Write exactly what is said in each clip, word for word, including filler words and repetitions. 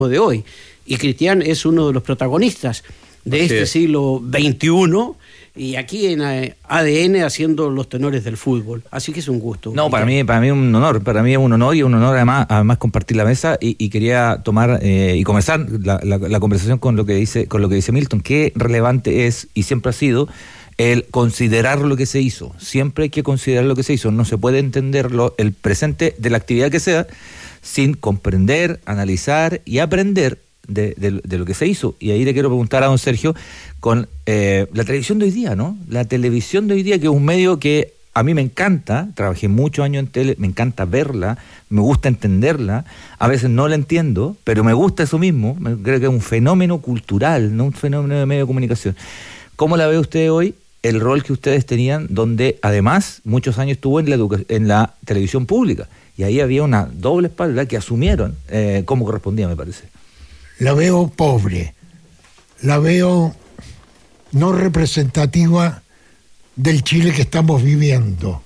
de hoy. Y Cristian es uno de los protagonistas de Así este es. siglo veintiuno, y aquí en A D N haciendo los tenores del fútbol. Así que es un gusto. No, para mí, para mí es un honor, para mí es un honor y un honor además, además compartir la mesa y, y quería tomar eh, y comenzar la, la, la conversación con lo que dice, con lo que dice Milton. Qué relevante es y siempre ha sido el considerar lo que se hizo. Siempre hay que considerar lo que se hizo. No se puede entender lo, el presente de la actividad que sea sin comprender, analizar y aprender De, de, de lo que se hizo. Y ahí le quiero preguntar a don Sergio con eh, la televisión de hoy día, ¿no? La televisión de hoy día, que es un medio que a mí me encanta, trabajé muchos años en tele, me encanta verla, me gusta entenderla, a veces no la entiendo, pero me gusta eso mismo, creo que es un fenómeno cultural, no un fenómeno de medio de comunicación. ¿Cómo la ve usted hoy? El rol que ustedes tenían, donde además muchos años estuvo en la, educa- en la televisión pública, y ahí había una doble espalda que asumieron eh, como correspondía, me parece. La veo pobre, la veo no representativa del Chile que estamos viviendo.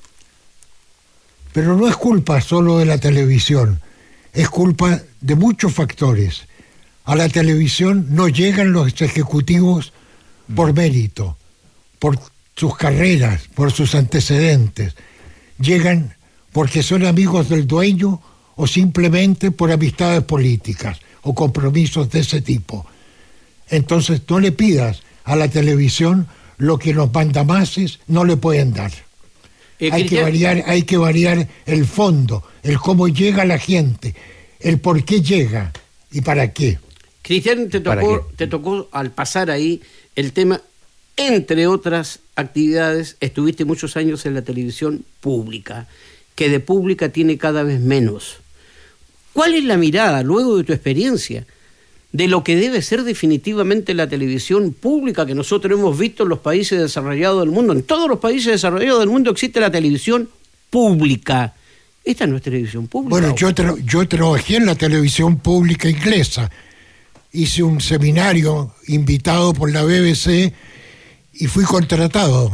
Pero no es culpa solo de la televisión, es culpa de muchos factores. A la televisión no llegan los ejecutivos por mérito, por sus carreras, por sus antecedentes. Llegan porque son amigos del dueño o simplemente por amistades políticas o compromisos de ese tipo. Entonces no le pidas a la televisión lo que los mandamases no le pueden dar. Eh, hay que variar, hay que variar el fondo, el cómo llega la gente, el por qué llega y para qué. Cristian, te tocó, te tocó al pasar ahí el tema, entre otras actividades, estuviste muchos años en la televisión pública, que de pública tiene cada vez menos. ¿Cuál es la mirada, luego de tu experiencia, de lo que debe ser definitivamente la televisión pública que nosotros hemos visto en los países desarrollados del mundo? En todos los países desarrollados del mundo existe la televisión pública. Esta no es televisión pública. Bueno, yo, tra- yo trabajé en la televisión pública inglesa. Hice un seminario invitado por la B B C y fui contratado.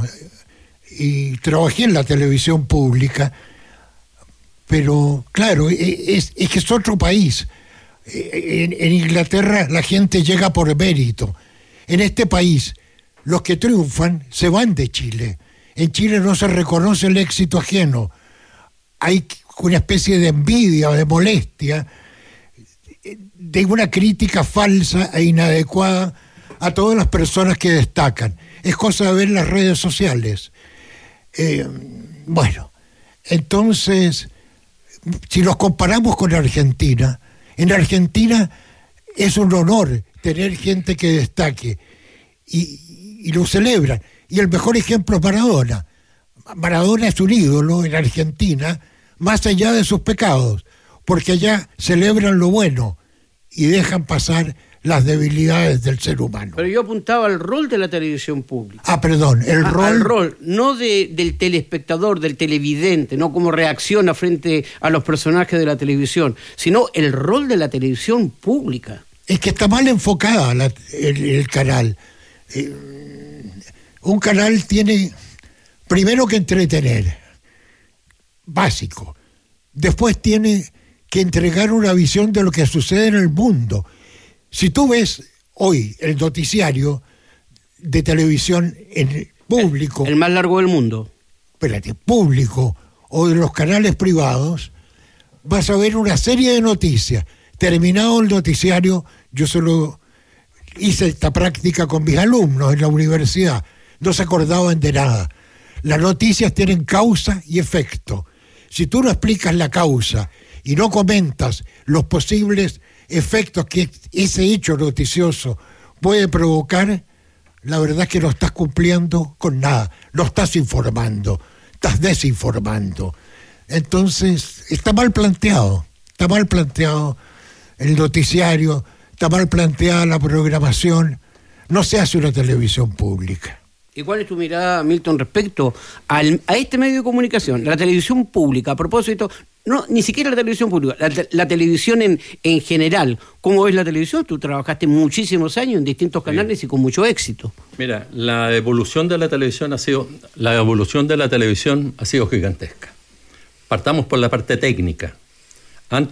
Y trabajé en la televisión pública. Pero, claro, es, es que es otro país. En, en Inglaterra la gente llega por mérito. En este país, los que triunfan se van de Chile. En Chile no se reconoce el éxito ajeno. Hay una especie de envidia o de molestia, de una crítica falsa e inadecuada a todas las personas que destacan. Es cosa de ver las redes sociales. Eh, bueno, entonces, si nos comparamos con Argentina, en Argentina es un honor tener gente que destaque y, y lo celebran. Y el mejor ejemplo es Maradona. Maradona es un ídolo en Argentina, más allá de sus pecados, porque allá celebran lo bueno y dejan pasar las debilidades del ser humano. Pero yo apuntaba al rol de la televisión pública. Ah, perdón, el a, rol... Al rol, no de, del telespectador, del televidente, no cómo reacciona frente a los personajes de la televisión, sino el rol de la televisión pública. Es que está mal enfocada la, el, el canal. Eh, un canal tiene primero que entretener, básico. Después tiene que entregar una visión de lo que sucede en el mundo. Si tú ves hoy el noticiario de televisión en público... El, el más largo del mundo. Espérate, público o de los canales privados, vas a ver una serie de noticias. Terminado el noticiario, yo solo hice esta práctica con mis alumnos en la universidad, no se acordaban de nada. Las noticias tienen causa y efecto. Si tú no explicas la causa y no comentas los posibles efectos que ese hecho noticioso puede provocar, la verdad es que no estás cumpliendo con nada, no estás informando, estás desinformando. Entonces, está mal planteado, está mal planteado el noticiario, está mal planteada la programación, no se hace una televisión pública. ¿Y cuál es tu mirada, Milton, respecto al, a este medio de comunicación, la televisión pública? A propósito, no, ni siquiera la televisión pública, la, la televisión en, en general. ¿Cómo ves la televisión? Tú trabajaste muchísimos años en distintos canales sí. y con mucho éxito. Mira, la evolución de la televisión ha sido, la evolución de la televisión ha sido gigantesca. Partamos por la parte técnica. Antes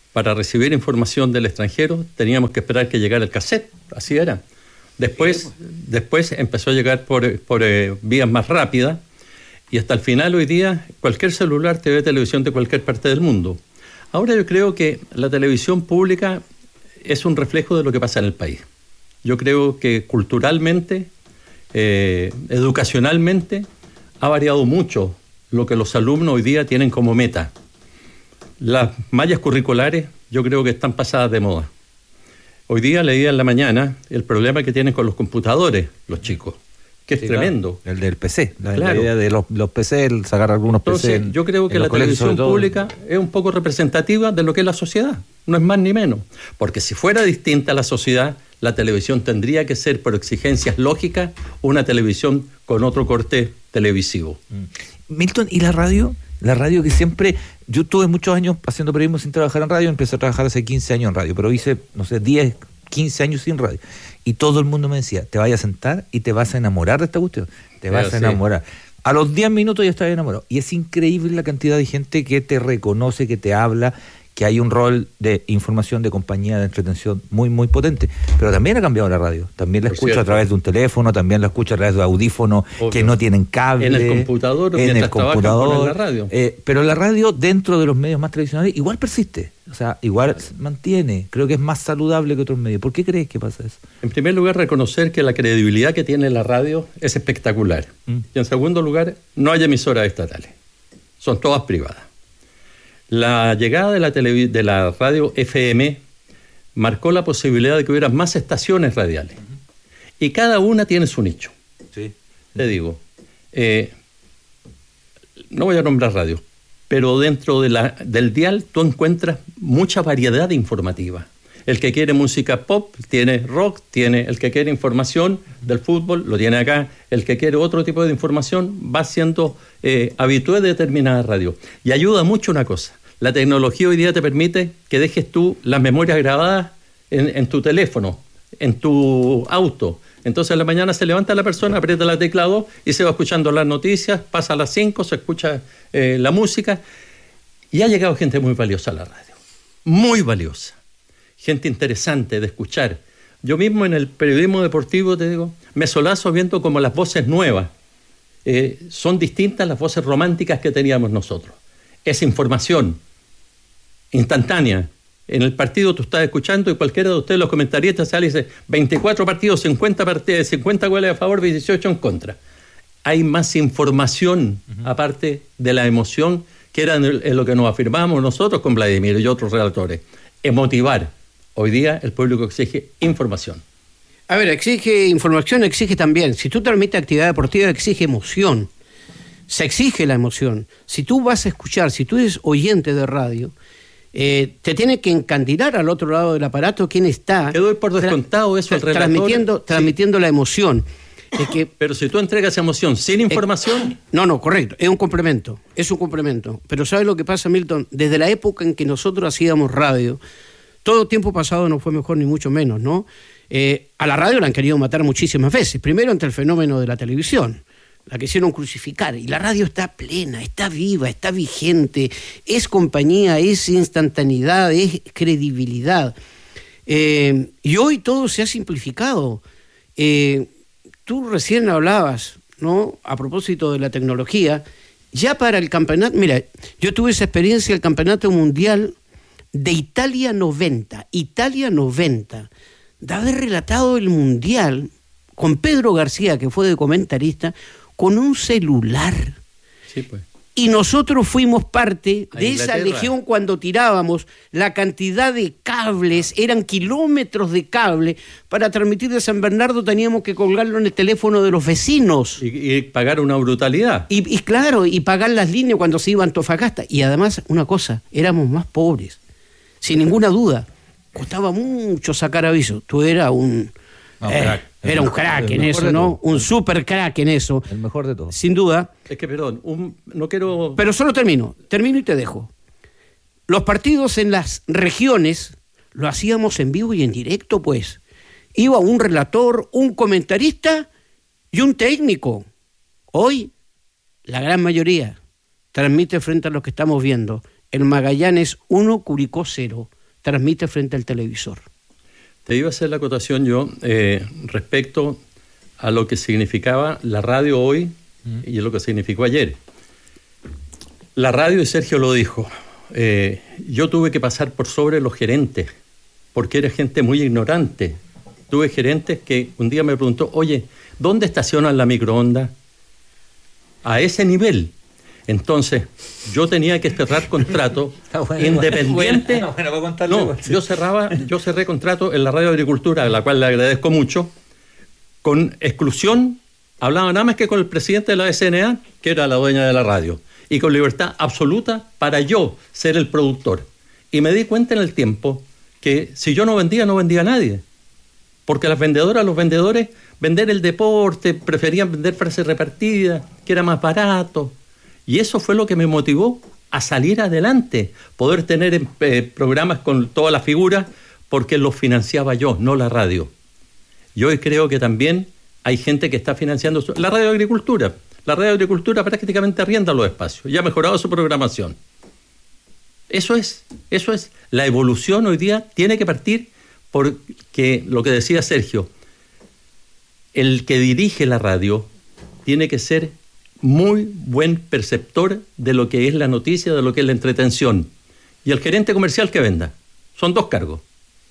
para recibir información del extranjero teníamos que esperar que llegara el cassette, así era. Después, después empezó a llegar por, por eh, vías más rápidas y hasta el final hoy día cualquier celular te ve televisión de cualquier parte del mundo. Ahora yo creo que la televisión pública es un reflejo de lo que pasa en el país. Yo creo que culturalmente, eh, educacionalmente, ha variado mucho lo que los alumnos hoy día tienen como meta. Las mallas curriculares yo creo que están pasadas de moda. Hoy día leía en la mañana el problema que tienen con los computadores los chicos, que es sí, tremendo. Claro. El del P C, la, claro. la idea de los, los P C, el sacar algunos Entonces, P C. En, yo creo que la televisión pública es un poco representativa de lo que es la sociedad, no es más ni menos. Porque si fuera distinta a la sociedad, la televisión tendría que ser, por exigencias lógicas, una televisión con otro corte televisivo. Mm. Milton, ¿y la radio? La radio que siempre... Yo tuve muchos años haciendo periodismo sin trabajar en radio, empecé a trabajar hace quince años en radio, pero hice, no sé, diez, quince años sin radio. Y todo el mundo me decía, te vas a sentar y te vas a enamorar de esta cuestión. Te vas pero a enamorar. Sí. A los diez minutos ya estás enamorado. Y es increíble la cantidad de gente que te reconoce, que te habla, que hay un rol de información, de compañía, de entretención muy, muy potente. Pero también ha cambiado la radio. También la Por escucho cierto. a través de un teléfono, también la escucho a través de audífonos Obvio. que no tienen cable. En el computador, en el computador. La radio. Eh, pero la radio, dentro de los medios más tradicionales, igual persiste. O sea, igual se mantiene. Creo que es más saludable que otros medios. ¿Por qué crees que pasa eso? En primer lugar, reconocer que la credibilidad que tiene la radio es espectacular. Mm. Y en segundo lugar, no hay emisoras estatales. Son todas privadas. La llegada de la, televis- de la radio F M marcó la posibilidad de que hubiera más estaciones radiales. Uh-huh. Y cada una tiene su nicho. Sí. Te digo, eh, no voy a nombrar radios, pero dentro de la, del dial tú encuentras mucha variedad informativa. El que quiere música pop tiene rock, tiene el que quiere información del fútbol, lo tiene acá. El que quiere otro tipo de información va siendo eh, habitué de determinada radio. Y ayuda mucho una cosa. La tecnología hoy día te permite que dejes tú las memorias grabadas en, en tu teléfono, en tu auto. Entonces, en la mañana se levanta la persona, aprieta la tecla dos y se va escuchando las noticias, pasa a las cinco, se escucha eh, la música. Y ha llegado gente muy valiosa a la radio. Muy valiosa. Gente interesante de escuchar. Yo mismo en el periodismo deportivo, te digo, me solazo viendo como las voces nuevas. Eh, son distintas las voces románticas que teníamos nosotros. Es información instantánea. En el partido tú estás escuchando y cualquiera de ustedes, los comentaristas, sale y dice veinticuatro partidos, cincuenta partidos, cincuenta goles a favor, dieciocho en contra. Hay más información, uh-huh. aparte de la emoción, que era en lo que nos afirmamos nosotros con Vladimir y otros relatores. Emotivar. Hoy día el público exige información. A ver, exige información, exige también. Si tú transmites actividad deportiva, exige emoción. Se exige la emoción. Si tú vas a escuchar, si tú eres oyente de radio, eh, te tiene que encandilar al otro lado del aparato quién está. Te doy por descontado eso al relator. Transmitiendo, sí. transmitiendo la emoción. Es que, pero si tú entregas emoción sin información... Eh, no, no, correcto. Es un complemento. Es un complemento. Pero ¿sabes lo que pasa, Milton? Desde la época en que nosotros hacíamos radio, todo tiempo pasado no fue mejor ni mucho menos, ¿no? Eh, a la radio la han querido matar muchísimas veces. Primero ante el fenómeno de la televisión. La quisieron crucificar. Y la radio está plena, está viva, está vigente. Es compañía, es instantaneidad, es credibilidad. Eh, y hoy todo se ha simplificado. Eh, tú recién hablabas, ¿no? A propósito de la tecnología. Ya para el campeonato... Mira, yo tuve esa experiencia del campeonato mundial de Italia noventa. Italia noventa. De haber relatado el mundial con Pedro García, que fue de comentarista, con un celular. Sí, pues. Y nosotros fuimos parte de esa legión cuando tirábamos la cantidad de cables, eran kilómetros de cable, para transmitir de San Bernardo teníamos que colgarlo en el teléfono de los vecinos. Y, y pagar una brutalidad. Y, y claro, y pagar las líneas cuando se iba a Antofagasta. Y además, una cosa, éramos más pobres, sin ninguna duda. Costaba mucho sacar aviso. Tú eras un... No, eh, crack. Era un crack en eso, ¿no? Un super crack en eso. El mejor de todos. Sin duda. Es que, perdón, un, no quiero... Pero solo termino, termino y te dejo. Los partidos en las regiones lo hacíamos en vivo y en directo, pues. Iba un relator, un comentarista y un técnico. Hoy, la gran mayoría transmite frente a lo que estamos viendo. El Magallanes uno, Curicó cero. transmite frente al televisor. Te iba a hacer la acotación yo eh, respecto a lo que significaba la radio hoy mm. y lo que significó ayer. La radio, y Sergio lo dijo, eh, yo tuve que pasar por sobre los gerentes, porque era gente muy ignorante. Tuve gerentes que un día me preguntó, oye, ¿dónde estacionan la microondas? A ese nivel. Entonces, yo tenía que cerrar contrato bueno, independiente. Bueno, bueno, contarle, no, bueno. yo cerraba, yo cerré contrato en la Radio Agricultura, a la cual le agradezco mucho, con exclusión, hablaba nada más que con el presidente de la S N A, que era la dueña de la radio, y con libertad absoluta para yo ser el productor. Y me di cuenta en el tiempo que si yo no vendía, no vendía a nadie. Porque las vendedoras, los vendedores, vender el deporte, preferían vender frases repartidas, que era más barato. Y eso fue lo que me motivó a salir adelante, poder tener eh, programas con todas las figuras, porque los financiaba yo, no la radio. Y hoy creo que también hay gente que está financiando su... la Radio de Agricultura. La Radio de Agricultura prácticamente arrienda los espacios y ha mejorado su programación. Eso es, eso es. La evolución hoy día tiene que partir porque, lo que decía Sergio, el que dirige la radio tiene que ser muy buen perceptor de lo que es la noticia, de lo que es la entretención. Y el gerente comercial que venda. Son dos cargos.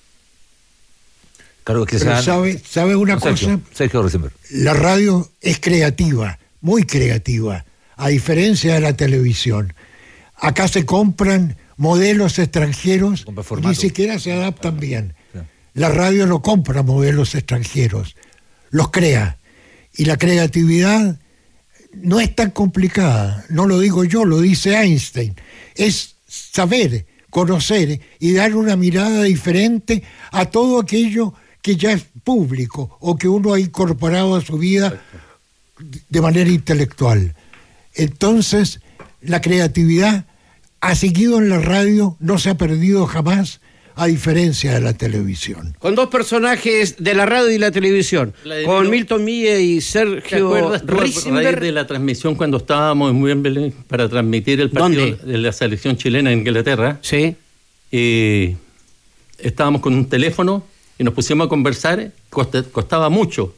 Cargos que Pero sean... sabe, ¿sabe una Sergio, cosa? Sergio Rosenberg. La radio es creativa, muy creativa, a diferencia de la televisión. Acá se compran modelos extranjeros y ni siquiera se adaptan bien. Sí. La radio no compra modelos extranjeros, los crea. Y la creatividad no es tan complicada, no lo digo yo, lo dice Einstein. Es saber, conocer y dar una mirada diferente a todo aquello que ya es público o que uno ha incorporado a su vida de manera intelectual. Entonces, la creatividad ha seguido en la radio, no se ha perdido jamás, a diferencia de la televisión. Con dos personajes de la radio y la televisión, la con Milton Milla y Sergio Risenberg. De la transmisión cuando estábamos muy en Belén para transmitir el partido ¿Dónde? de la selección chilena en Inglaterra. Sí. Y estábamos con un teléfono y nos pusimos a conversar, costaba mucho.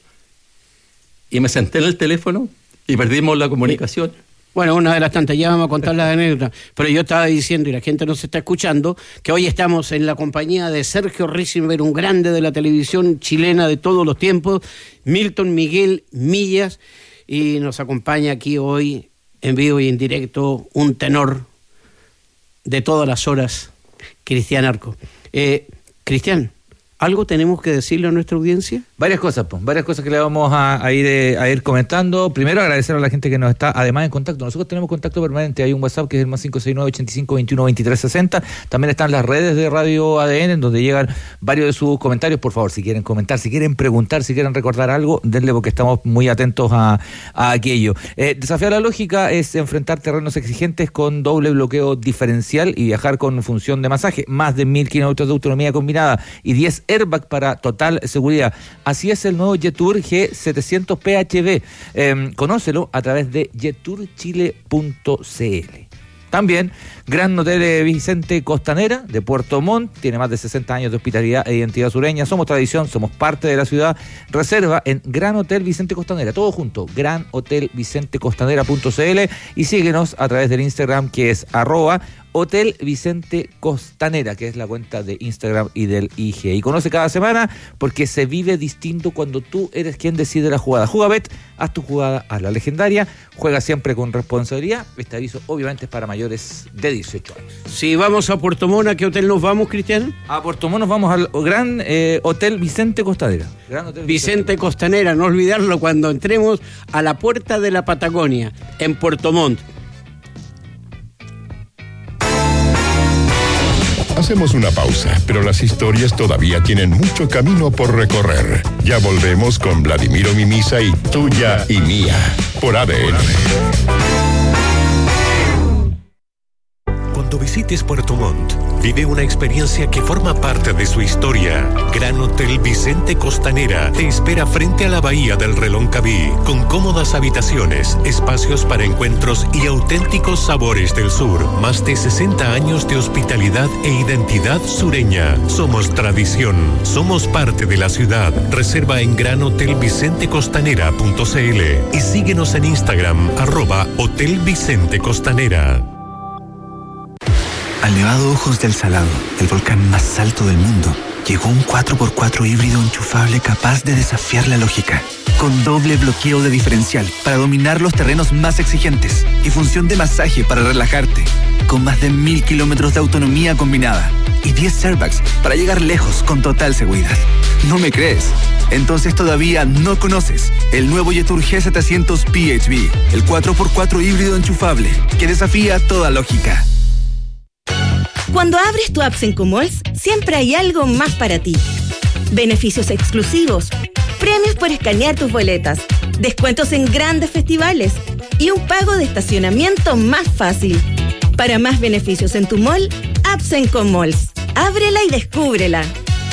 Y me senté en el teléfono y perdimos la comunicación. Bueno, una de las tantas, ya vamos a contar las anécdotas, pero yo estaba diciendo, y la gente no se está escuchando, que hoy estamos en la compañía de Sergio Risenberg, un grande de la televisión chilena de todos los tiempos, Milton Miguel Millas, y nos acompaña aquí hoy, en vivo y en directo, un tenor de todas las horas, Cristian Arco. Eh, Cristian, ¿algo tenemos que decirle a nuestra audiencia? Varias cosas, pues, varias cosas que le vamos a, a, ir, eh, a ir comentando. Primero, agradecer a la gente que nos está, además, en contacto. Nosotros tenemos contacto permanente. Hay un WhatsApp que es el más cinco seis nueve, ochenta y cinco, veintiuno, veintitrés, sesenta. También están las redes de Radio A D N, en donde llegan varios de sus comentarios. Por favor, si quieren comentar, si quieren preguntar, si quieren recordar algo, denle, porque estamos muy atentos a, a aquello. Eh, desafiar la lógica es enfrentar terrenos exigentes con doble bloqueo diferencial y viajar con función de masaje. Más de mil kilómetros de autonomía combinada y diez airbags para total seguridad. Así es el nuevo Jetour G setecientos P H V. Eh, conócelo a través de jetour chile punto c l. También, Gran Hotel Vicente Costanera, de Puerto Montt, tiene más de sesenta años de hospitalidad e identidad sureña. Somos tradición, somos parte de la ciudad. Reserva en Gran Hotel Vicente Costanera, todo junto, gran hotel vicente costanera punto c l, y síguenos a través del Instagram, que es arroba Hotel Vicente Costanera, que es la cuenta de Instagram y del I G. Y conoce cada semana, porque se vive distinto cuando tú eres quien decide la jugada. Jugabet, haz tu jugada, haz la legendaria, juega siempre con responsabilidad. Este aviso obviamente es para mayores de dieciocho años. Si vamos a Puerto Montt, ¿a qué hotel nos vamos, Cristian? A Puerto Montt nos vamos al Gran eh, Hotel Vicente Costanera. Gran Hotel Vicente, Vicente Costanera, no olvidarlo cuando entremos a la puerta de la Patagonia, en Puerto Montt. Hacemos una pausa, pero las historias todavía tienen mucho camino por recorrer. Ya volvemos con Vladimiro Mimisa y Tuya y Mía, por A D N. Cuando visites Puerto Montt, vive una experiencia que forma parte de su historia. Gran Hotel Vicente Costanera te espera frente a la bahía del Reloncaví, con cómodas habitaciones, espacios para encuentros y auténticos sabores del sur. Más de sesenta años de hospitalidad e identidad sureña. Somos tradición, somos parte de la ciudad. Reserva en gran hotel vicente costanera punto c l y síguenos en Instagram, arroba Hotel Vicente Costanera. Al Nevado Ojos del Salado, el volcán más alto del mundo, llegó un cuatro por cuatro híbrido enchufable capaz de desafiar la lógica. Con doble bloqueo de diferencial para dominar los terrenos más exigentes y función de masaje para relajarte. Con más de mil kilómetros de autonomía combinada y diez airbags para llegar lejos con total seguridad. ¿No me crees? Entonces todavía no conoces el nuevo Jetour G setecientos P H V, el cuatro por cuatro híbrido enchufable que desafía toda lógica. Cuando abres tu app Senco Malls, siempre hay algo más para ti. Beneficios exclusivos, premios por escanear tus boletas, descuentos en grandes festivales y un pago de estacionamiento más fácil. Para más beneficios en tu mall, app Senco Malls. Ábrela y descúbrela.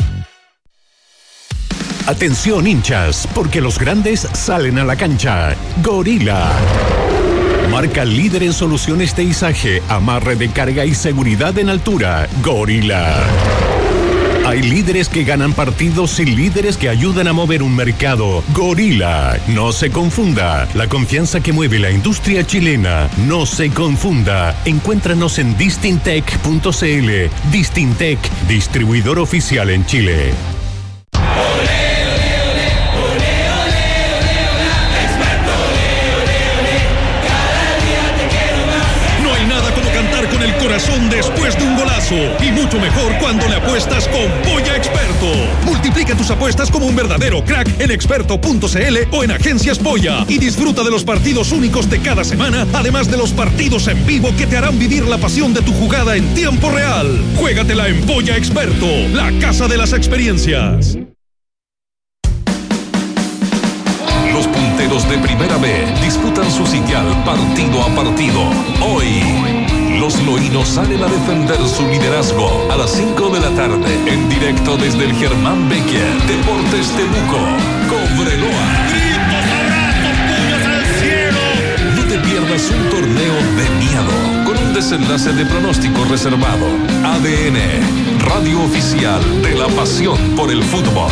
Atención hinchas, porque los grandes salen a la cancha. Gorila. Marca líder en soluciones de izaje, amarre de carga y seguridad en altura. Gorila. Hay líderes que ganan partidos y líderes que ayudan a mover un mercado. Gorila. No se confunda. La confianza que mueve la industria chilena. No se confunda. Encuéntranos en distintec punto c l. Distintec, distribuidor oficial en Chile. Corazón después de un golazo y mucho mejor cuando le apuestas con Polla Experto. Multiplica tus apuestas como un verdadero crack en experto punto c l o en Agencias Polla y disfruta de los partidos únicos de cada semana, además de los partidos en vivo que te harán vivir la pasión de tu jugada en tiempo real. Juégatela en Polla Experto, la casa de las experiencias. Los punteros de Primera B disputan su sitial partido a partido. Hoy los loínos salen a defender su liderazgo a las cinco de la tarde, en directo desde el Germán Becker, Deportes Temuco, Cobreloa. ¡Gritos, abrazos, puños al cielo! No te pierdas un torneo de miedo, con un desenlace de pronóstico reservado. A D N, radio oficial de la pasión por el fútbol.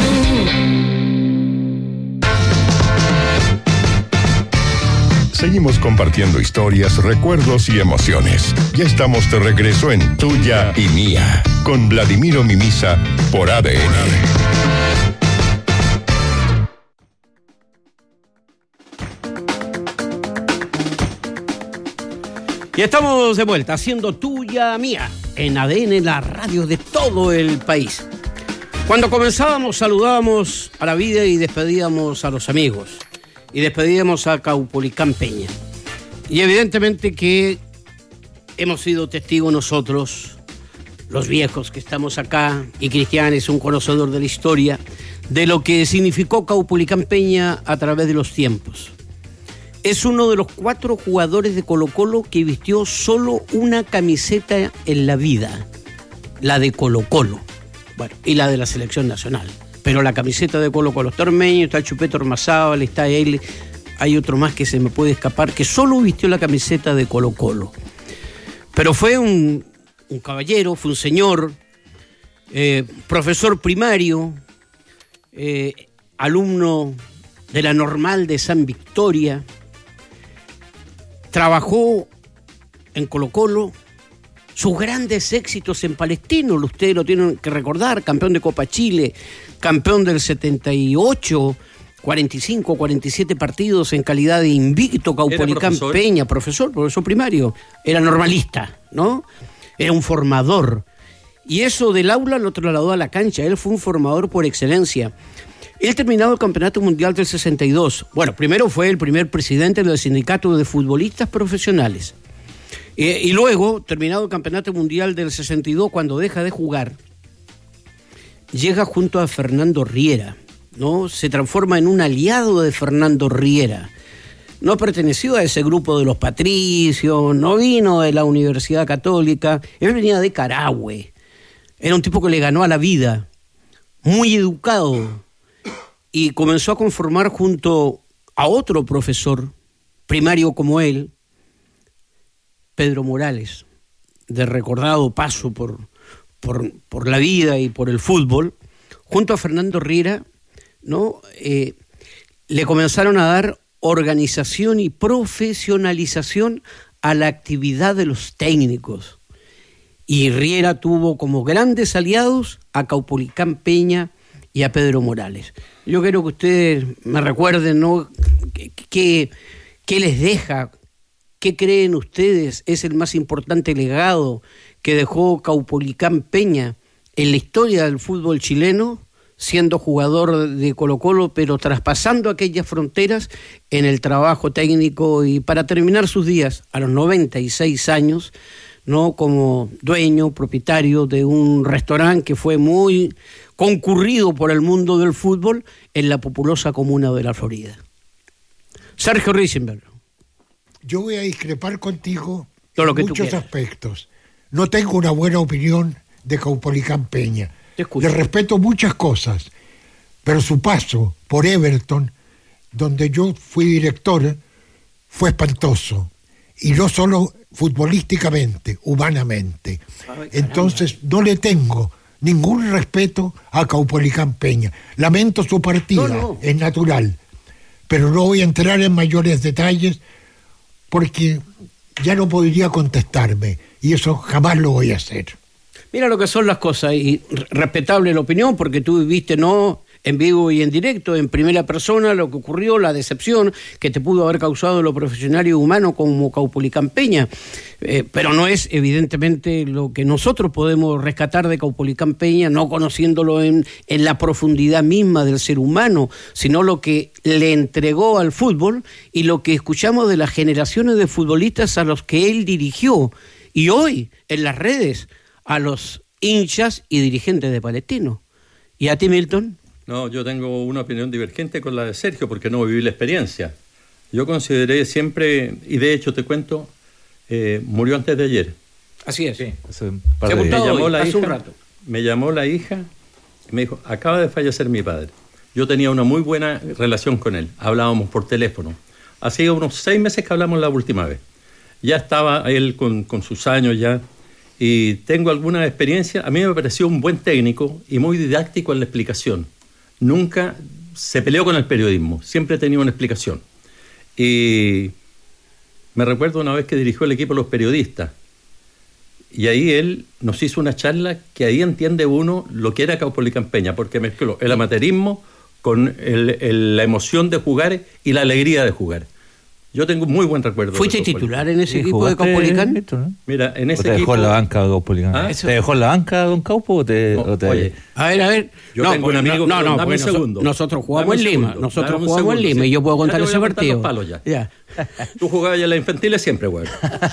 Seguimos compartiendo historias, recuerdos y emociones. Ya estamos de regreso en Tuya y Mía, con Vladimiro Mimisa por A D N. Y estamos de vuelta haciendo Tuya Mía en A D N, la radio de todo el país. Cuando comenzábamos saludábamos a la vida y despedíamos a los amigos. Y despedíamos a Caupolicán Peña. Y evidentemente que hemos sido testigos nosotros, los viejos que estamos acá, y Cristian es un conocedor de la historia, de lo que significó Caupolicán Peña a través de los tiempos. Es uno de los cuatro jugadores de Colo-Colo que vistió solo una camiseta en la vida, la de Colo-Colo, bueno, y la de la selección nacional. Pero la camiseta de Colo-Colo está Ormeño, está el Chupete Ormazábal, está él, hay otro más que se me puede escapar, que solo vistió la camiseta de Colo-Colo. Pero fue un, un caballero, fue un señor, eh, profesor primario, eh, alumno de la Normal de San Victoria, trabajó en Colo-Colo. Sus grandes éxitos en Palestino, ustedes lo tienen que recordar, campeón de Copa Chile, campeón del setenta y ocho, cuarenta y cinco, cuarenta y siete partidos en calidad de invicto, Caupolicán Peña, profesor, profesor primario, era normalista, ¿no? Era un formador. Y eso del aula lo trasladó a la cancha, él fue un formador por excelencia. Él terminado el Campeonato Mundial del sesenta y dos. Bueno, primero fue el primer presidente del Sindicato de Futbolistas Profesionales. Eh, y luego, terminado el Campeonato Mundial del sesenta y dos, cuando deja de jugar, llega junto a Fernando Riera, ¿no? Se transforma en un aliado de Fernando Riera. no perteneció a ese grupo de los patricios, no vino de la Universidad Católica, él venía de Carahue. Era un tipo que le ganó a la vida, muy educado, y comenzó a conformar junto a otro profesor primario como él, Pedro Morales, de recordado paso por, por, por la vida y por el fútbol, junto a Fernando Riera, ¿no? Eh, le comenzaron a dar organización y profesionalización a la actividad de los técnicos. Y Riera tuvo como grandes aliados a Caupolicán Peña y a Pedro Morales. Yo quiero que ustedes me recuerden, ¿no? ¿Qué, qué les deja? ¿Qué creen ustedes es el más importante legado que dejó Caupolicán Peña en la historia del fútbol chileno, siendo jugador de Colo-Colo, pero traspasando aquellas fronteras en el trabajo técnico y para terminar sus días a los noventa y seis años, ¿no? Como dueño, propietario de un restaurante que fue muy concurrido por el mundo del fútbol en la populosa comuna de La Florida? Sergio Risenberg. Yo voy a discrepar contigo Todo lo en que tú muchos quieras. aspectos. No tengo una buena opinión de Caupolicán Peña. Te escucho. Le respeto muchas cosas, pero su paso por Everton, donde yo fui director, fue espantoso. Y no solo futbolísticamente, humanamente. Ay, Entonces no le tengo ningún respeto a Caupolicán Peña. Lamento su partida, No, no. es natural, pero no voy a entrar en mayores detalles porque ya no podría contestarme y eso jamás lo voy a hacer. Mira lo que son las cosas, y respetable la opinión, porque tú viviste, no en vivo y en directo, en primera persona, lo que ocurrió, la decepción que te pudo haber causado lo profesional y humano como Caupolicán Peña. Eh, pero no es evidentemente lo que nosotros podemos rescatar de Caupolicán Peña, no conociéndolo en, en la profundidad misma del ser humano, sino lo que le entregó al fútbol y lo que escuchamos de las generaciones de futbolistas a los que él dirigió. Y hoy, en las redes, a los hinchas y dirigentes de Palestino. ¿Y a ti, Milton? No, yo tengo una opinión divergente con la de Sergio porque no viví la experiencia. Yo consideré siempre, y de hecho te cuento, eh, murió antes de ayer. Así es. Sí, hace un Se par ha de días. apuntado Me llamó hoy, la hace hija, un rato. me llamó la hija y me dijo, acaba de fallecer mi padre. Yo tenía una muy buena relación con él, hablábamos por teléfono. Hacía unos seis meses que hablamos la última vez. Ya estaba él con, con sus años ya, y tengo alguna experiencia. A mí me pareció un buen técnico y muy didáctico en la explicación. Nunca se peleó con el periodismo, siempre tenía una explicación. Y me recuerdo una vez que dirigió el equipo de los periodistas, y ahí él nos hizo una charla que ahí entiende uno lo que era Caupolicán Peña, porque mezcló el amateurismo con el, el, la emoción de jugar y la alegría de jugar. Yo tengo un muy buen recuerdo. ¿Fuiste titular en ese Sí, equipo de jugaste, Caupolicán? Víctor, ¿no? Mira, en ¿O ese te dejó equipo... en la banca Caupolicán? ¿Ah? ¿Te dejó en la banca Don Caupo o te...? No, o te... oye, A ver, a ver. Yo tengo un amigo- No, no, dame porque un noso- segundo. nosotros jugamos Dame en un Lima. segundo. Nosotros Dame un jugamos en segundo, Lima sí. y yo puedo Ya contar te voy ese a contar partido. los palos ya. Ya. tú jugabas ya en la infantil siempre, güey.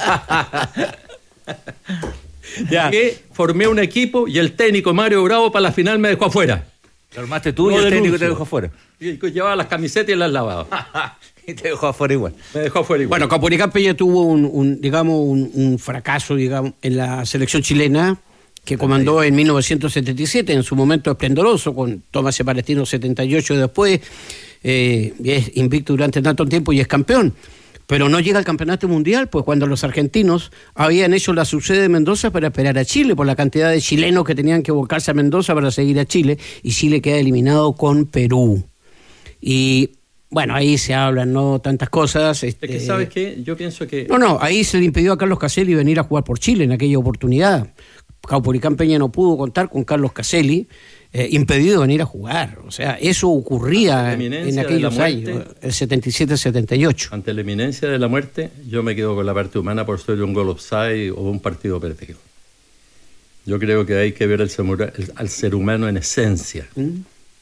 Ya. Que formé un equipo y el técnico Mario Bravo para la final me dejó afuera. Lo armaste tú No y el técnico denuncio. te dejó afuera. Y llevaba las camisetas y las lavaba. Y te dejó afuera igual. Me dejó afuera igual. Bueno, Caupolicán Peña tuvo un, un digamos, un, un fracaso, digamos, en la selección chilena que comandó en mil novecientos setenta y siete, en su momento esplendoroso, con Tomás y Palestino setenta y ocho después, eh, y es invicto durante tanto tiempo y es campeón. Pero no llega al campeonato mundial, pues cuando los argentinos habían hecho la subsede de Mendoza para esperar a Chile, por la cantidad de chilenos que tenían que volcarse a Mendoza para seguir a Chile, y Chile queda eliminado con Perú. Y bueno, ahí se hablan, ¿no? Tantas cosas. Este... Es que, ¿sabes qué? Yo pienso que... No, no, ahí se le impidió a Carlos Caselli venir a jugar por Chile en aquella oportunidad. Caupolicán Peña no pudo contar con Carlos Caselli, eh, impedido de venir a jugar. O sea, eso ocurría en aquellos años, el setenta y siete setenta y ocho. Ante la inminencia de la muerte, yo me quedo con la parte humana por ser un gol offside o un partido perdido. Yo creo que hay que ver al ser, el, al ser humano en esencia. ¿Mm?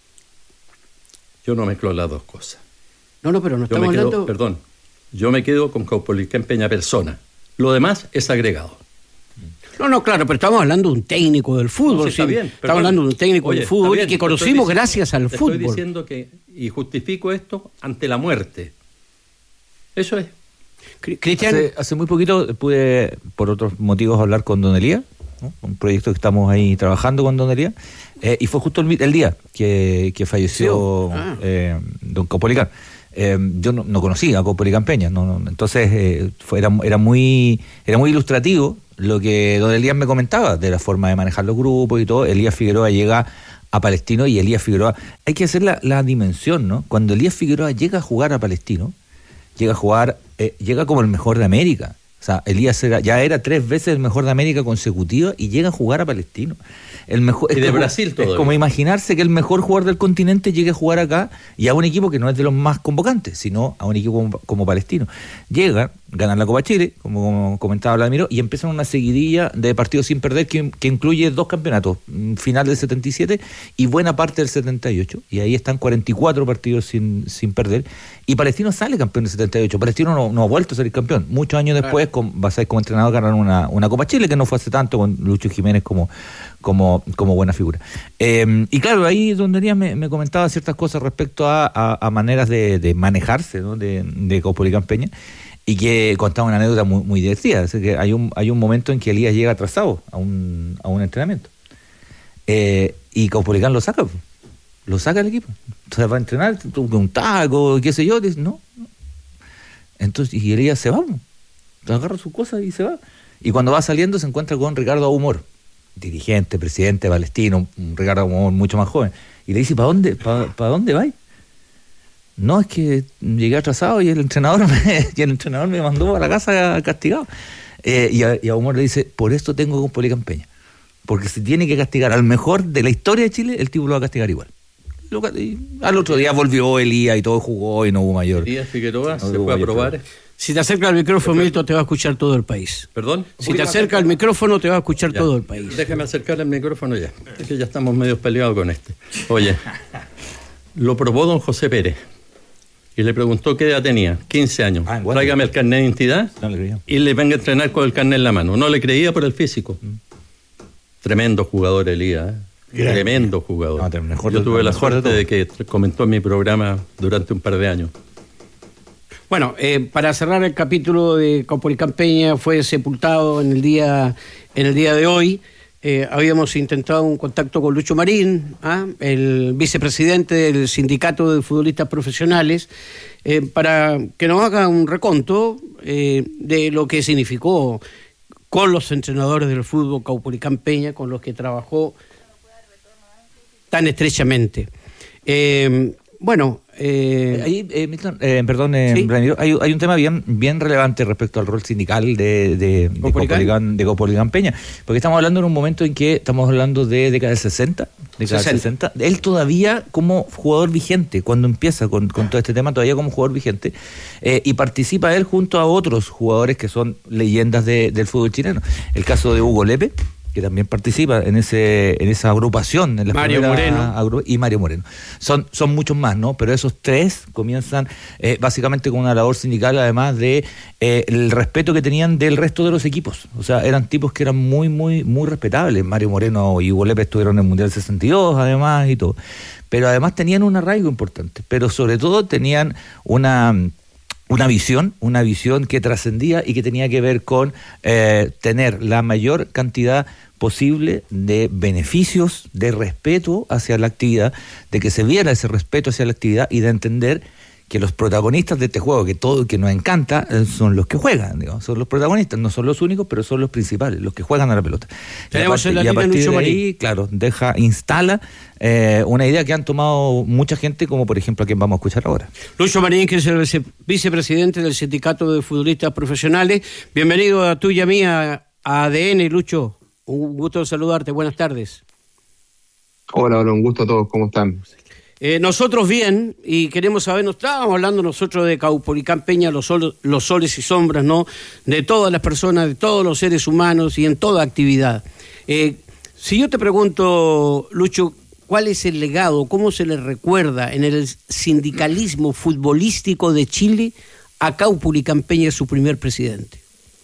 Yo no mezclo las dos cosas. No, no, pero no yo estamos me quedo, hablando... Perdón, yo me quedo con Caupolicán Peña persona. Lo demás es agregado. No, no, claro, pero estamos hablando de un técnico del fútbol. No, sí, está sí, bien, estamos hablando de un técnico Oye, del fútbol bien, y que conocimos diciendo, gracias al te fútbol. Estoy diciendo que, y justifico esto ante la muerte. Eso es. Cristian, hace, hace muy poquito pude, por otros motivos, hablar con Don Elías, ¿no? Un proyecto que estamos ahí trabajando con Don Elías, eh, y fue justo el, el día que, que falleció ah. eh, Don Caupolicán. Eh, yo no, no conocía a Caupolicán Peña, no, no, entonces eh, fue, era, era, muy, era muy ilustrativo lo que Don Elías me comentaba de la forma de manejar los grupos y todo. Elías Figueroa llega a Palestino y Elías Figueroa, hay que hacer la, la dimensión, ¿no? Cuando Elías Figueroa llega a jugar a Palestino, llega a jugar, eh, llega como el mejor de América. O sea, Elías era, ya era tres veces el mejor de América consecutiva y llega a jugar a Palestino. El mejor, y de como, Brasil todo. Es como imaginarse que el mejor jugador del continente llegue a jugar acá y a un equipo que no es de los más convocantes, sino a un equipo como, como Palestino. Llega, ganan la Copa Chile, como, como comentaba Vladimiro, y empiezan una seguidilla de partidos sin perder que, que incluye dos campeonatos, final del setenta y siete y buena parte del setenta y ocho, y ahí están cuarenta y cuatro partidos sin, sin perder, y Palestino sale campeón del setenta y ocho. Palestino no, no ha vuelto a salir campeón. Muchos años después, con Basay como entrenador, ganaron una, una Copa Chile, que no fue hace tanto, con Lucho Jiménez como como como buena figura. Eh, y claro, ahí Don Elías me, me comentaba ciertas cosas respecto a, a, a maneras de, de manejarse, ¿no? de, de Caupolicán Peña, y que contaba una anécdota muy, muy divertida. Es que hay un hay un momento en que Elías llega atrasado a un, a un entrenamiento. Eh, y Caupolicán lo saca, lo saca el equipo. Entonces va a entrenar, un taco, qué sé yo, dice, no, no. Entonces, y Elías se va, agarra sus cosas y se va. Y cuando va saliendo se encuentra con Ricardo Ahumor, dirigente, presidente palestino, un Ricardo Ahumor mucho más joven, y le dice, ¿para dónde, para, para dónde vais? No, es que llegué atrasado y el entrenador me, y el entrenador me mandó a la casa castigado. Eh, y, a, y Ahumor le dice, por esto tengo con Caupolicán Peña, porque si tiene que castigar al mejor de la historia de Chile, el tipo lo va a castigar igual. Lo, y al otro día volvió Elías y todo jugó y no hubo mayor. Elías Figueroa no se fue a probar. Si te acerca al micrófono, Milton, te va a escuchar todo el país. ¿Perdón? Si te acerca al micrófono, te va a escuchar ya. todo el país. Déjame acercar el micrófono ya. Es que ya estamos medio peleados con este. Oye, lo probó don José Pérez y le preguntó qué edad tenía. quince años. Ah, tráigame el carnet de identidad no le y le venga a entrenar con el carnet en la mano. No le creía por el físico. Mm. Tremendo jugador Elías, ¿eh? Gracias. Tremendo jugador. No, mejor Yo tuve la suerte de, de que comentó en mi programa durante un par de años. Bueno, eh, para cerrar el capítulo de Caupolicán Peña, fue sepultado en el día, en el día de hoy. Eh, habíamos intentado un contacto con Lucho Marín, ¿ah? el vicepresidente del Sindicato de Futbolistas Profesionales, eh, para que nos haga un reconto eh, de lo que significó con los entrenadores del fútbol Caupolicán Peña, con los que trabajó tan estrechamente. Eh, bueno... Eh, Ahí, eh, Milton, eh, perdón, eh, ¿sí? Ramiro, hay, hay un tema bien bien relevante respecto al rol sindical de, de, de, Caupolicán, de Caupolicán Peña, porque estamos hablando en un momento en que estamos hablando de década del sesenta, década del sesenta, él todavía como jugador vigente, cuando empieza con, con todo este tema, todavía como jugador vigente, eh, y participa él junto a otros jugadores que son leyendas de, del fútbol chileno. El caso de Hugo Lepe, que también participa en ese en esa agrupación, en la Mario Moreno agru- y Mario Moreno. Son son muchos más, ¿no? Pero esos tres comienzan eh, básicamente con una labor sindical, además de eh, el respeto que tenían del resto de los equipos. O sea, eran tipos que eran muy, muy, muy respetables. Mario Moreno y Hugo Lepe estuvieron en el Mundial sesenta y dos, además, y todo. Pero además tenían un arraigo importante. Pero sobre todo tenían una... Una visión, una visión que trascendía y que tenía que ver con eh, tener la mayor cantidad posible de beneficios, de respeto hacia la actividad, de que se viera ese respeto hacia la actividad y de entender que los protagonistas de este juego, que todo que nos encanta, son los que juegan, digamos, son los protagonistas, no son los únicos, pero son los principales, los que juegan a la pelota. Tenemos y a, en la y a partir Lucho de ahí, claro, deja, instala eh, una idea que han tomado mucha gente, como por ejemplo a quien vamos a escuchar ahora. Lucho Marín, que es el vice, vicepresidente del Sindicato de Futbolistas Profesionales. Bienvenido a tuya mía a A D N, Lucho. Un gusto saludarte, buenas tardes. Hola, hola, un gusto a todos, ¿cómo están? Eh, nosotros bien, y queremos saber, nos estábamos hablando nosotros de Caupolicán Peña, los, sol, los soles y sombras, ¿no? De todas las personas, de todos los seres humanos y en toda actividad. Eh, si yo te pregunto, Lucho, ¿cuál es el legado, cómo se le recuerda en el sindicalismo futbolístico de Chile a Caupolicán Peña, su primer presidente?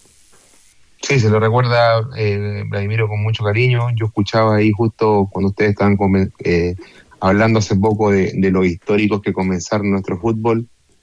Sí, se lo recuerda eh, Vladimiro con mucho cariño. Yo escuchaba ahí justo cuando ustedes estaban eh, hablando hace poco de, de los históricos que comenzaron nuestro fútbol.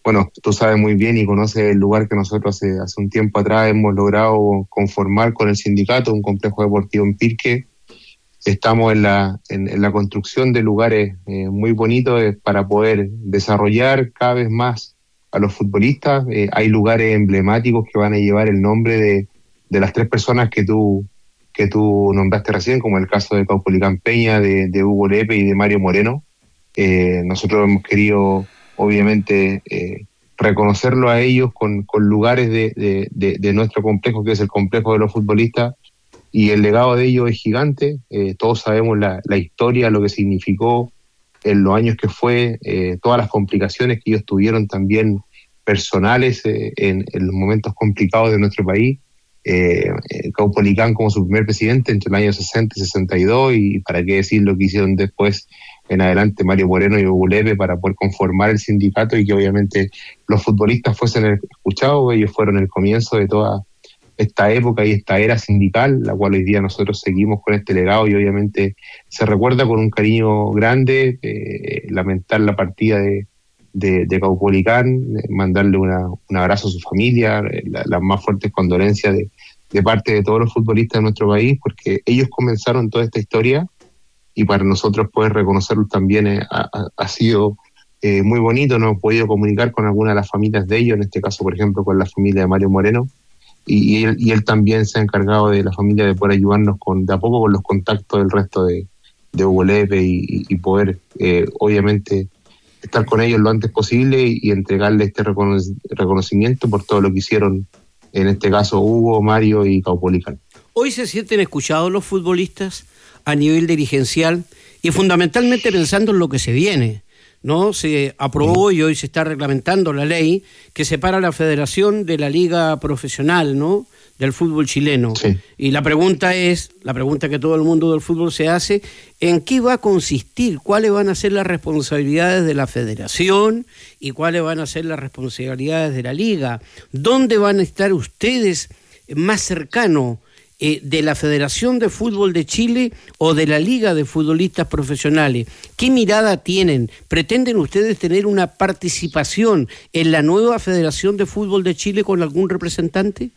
bueno, tú sabes muy bien y conoces el lugar que nosotros hace, hace un tiempo atrás hemos logrado conformar con el sindicato, un complejo deportivo en Pirque. Estamos en la, en, en la construcción de lugares eh, muy bonitos eh, para poder desarrollar cada vez más a los futbolistas. Eh, hay lugares emblemáticos que van a llevar el nombre de, de las tres personas que tú, que tú nombraste recién, como el caso de Caupolicán Peña, de, de Hugo Lepe y de Mario Moreno. Eh, nosotros hemos querido, obviamente, eh, reconocerlo a ellos con, con lugares de, de, de, de nuestro complejo, que es el complejo de los futbolistas, y el legado de ellos es gigante. Eh, todos sabemos la, la historia, lo que significó en los años que fue, eh, todas las complicaciones que ellos tuvieron también personales eh, en, en los momentos complicados de nuestro país. Eh, eh, Caupolicán como su primer presidente entre el año sesenta y sesenta y dos, y para qué decir lo que hicieron después en adelante Mario Moreno y Hugo Lepe para poder conformar el sindicato y que obviamente los futbolistas fuesen escuchados. Ellos fueron el comienzo de toda esta época y esta era sindical, la cual hoy día nosotros seguimos con este legado y obviamente se recuerda con un cariño grande. Eh, lamentar la partida de, de, de Caupolicán, eh, mandarle una, un abrazo a su familia, eh, la, las más fuertes condolencias de, de parte de todos los futbolistas de nuestro país, porque ellos comenzaron toda esta historia y para nosotros poder reconocerlos también eh, ha, ha sido eh, muy bonito. Nos hemos podido comunicar con algunas de las familias de ellos, en este caso por ejemplo con la familia de Mario Moreno, y, y, él, y él también se ha encargado de la familia de poder ayudarnos con, de a poco con los contactos del resto de, de Hugo Lepe y, y poder eh, obviamente estar con ellos lo antes posible y, y entregarle este recono- reconocimiento por todo lo que hicieron, en este caso Hugo, Mario y Caupolicán. Hoy se sienten escuchados los futbolistas a nivel dirigencial y fundamentalmente pensando en lo que se viene, ¿no? Se aprobó y hoy se está reglamentando la ley que separa la federación de la liga profesional, ¿no?, del fútbol chileno. Sí. Y la pregunta es, la pregunta que todo el mundo del fútbol se hace, ¿en qué va a consistir? ¿Cuáles van a ser las responsabilidades de la federación y cuáles van a ser las responsabilidades de la liga? ¿Dónde van a estar ustedes más cercanos? Eh, ¿de la Federación de Fútbol de Chile o de la Liga de Futbolistas Profesionales? ¿Qué mirada tienen? ¿Pretenden ustedes tener una participación en la nueva Federación de Fútbol de Chile con algún representante?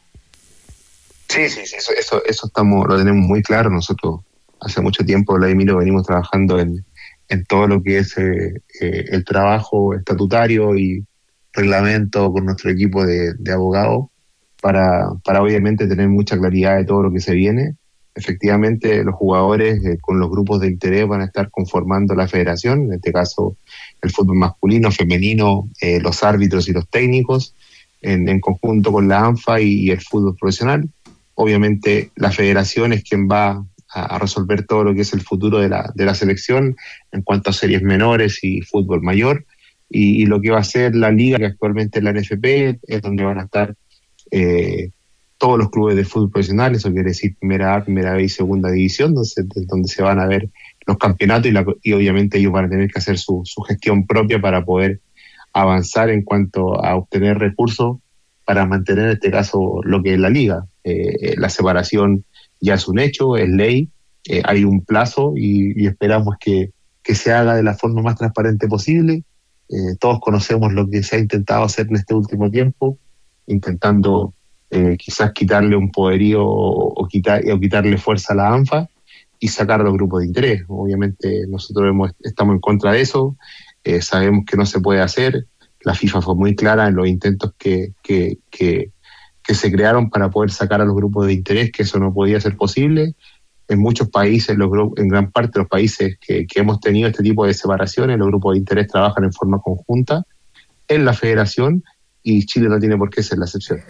Sí, sí, sí, eso, eso, eso estamos, lo tenemos muy claro. Nosotros hace mucho tiempo, Vladimiro, venimos trabajando en, en todo lo que es eh, eh, el trabajo estatutario y reglamento con nuestro equipo de, de abogados, para, para obviamente tener mucha claridad de todo lo que se viene. Efectivamente, los jugadores eh, con los grupos de interés van a estar conformando la federación, en este caso el fútbol masculino, femenino, eh, los árbitros y los técnicos, en, en conjunto con la ANFA y, y el fútbol profesional. Obviamente la federación es quien va a, a resolver todo lo que es el futuro de la, de la selección en cuanto a series menores y fútbol mayor, y, y lo que va a ser la liga, que actualmente es la N F P, es donde van a estar Eh, todos los clubes de fútbol profesional. Eso quiere decir primera A, primera B y segunda división, donde se, donde se van a ver los campeonatos y, la, y obviamente ellos van a tener que hacer su, su gestión propia para poder avanzar en cuanto a obtener recursos para mantener en este caso lo que es la liga. Eh, la separación ya es un hecho, es ley, eh, hay un plazo y, y esperamos que, que se haga de la forma más transparente posible. Eh, todos conocemos lo que se ha intentado hacer en este último tiempo, intentando eh, quizás quitarle un poderío o, o, quitar, o quitarle fuerza a la ANFA y sacar a los grupos de interés. Obviamente nosotros hemos, estamos en contra de eso, eh, sabemos que no se puede hacer. La FIFA fue muy clara en los intentos que, que, que, que se crearon para poder sacar a los grupos de interés, que eso no podía ser posible. En muchos países, los grupos, en gran parte de los países que, que hemos tenido este tipo de separaciones, los grupos de interés trabajan en forma conjunta en la federación, y Chile no tiene por qué ser la excepción.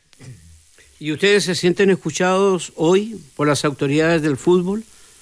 ¿Y ustedes se sienten escuchados hoy por las autoridades del fútbol?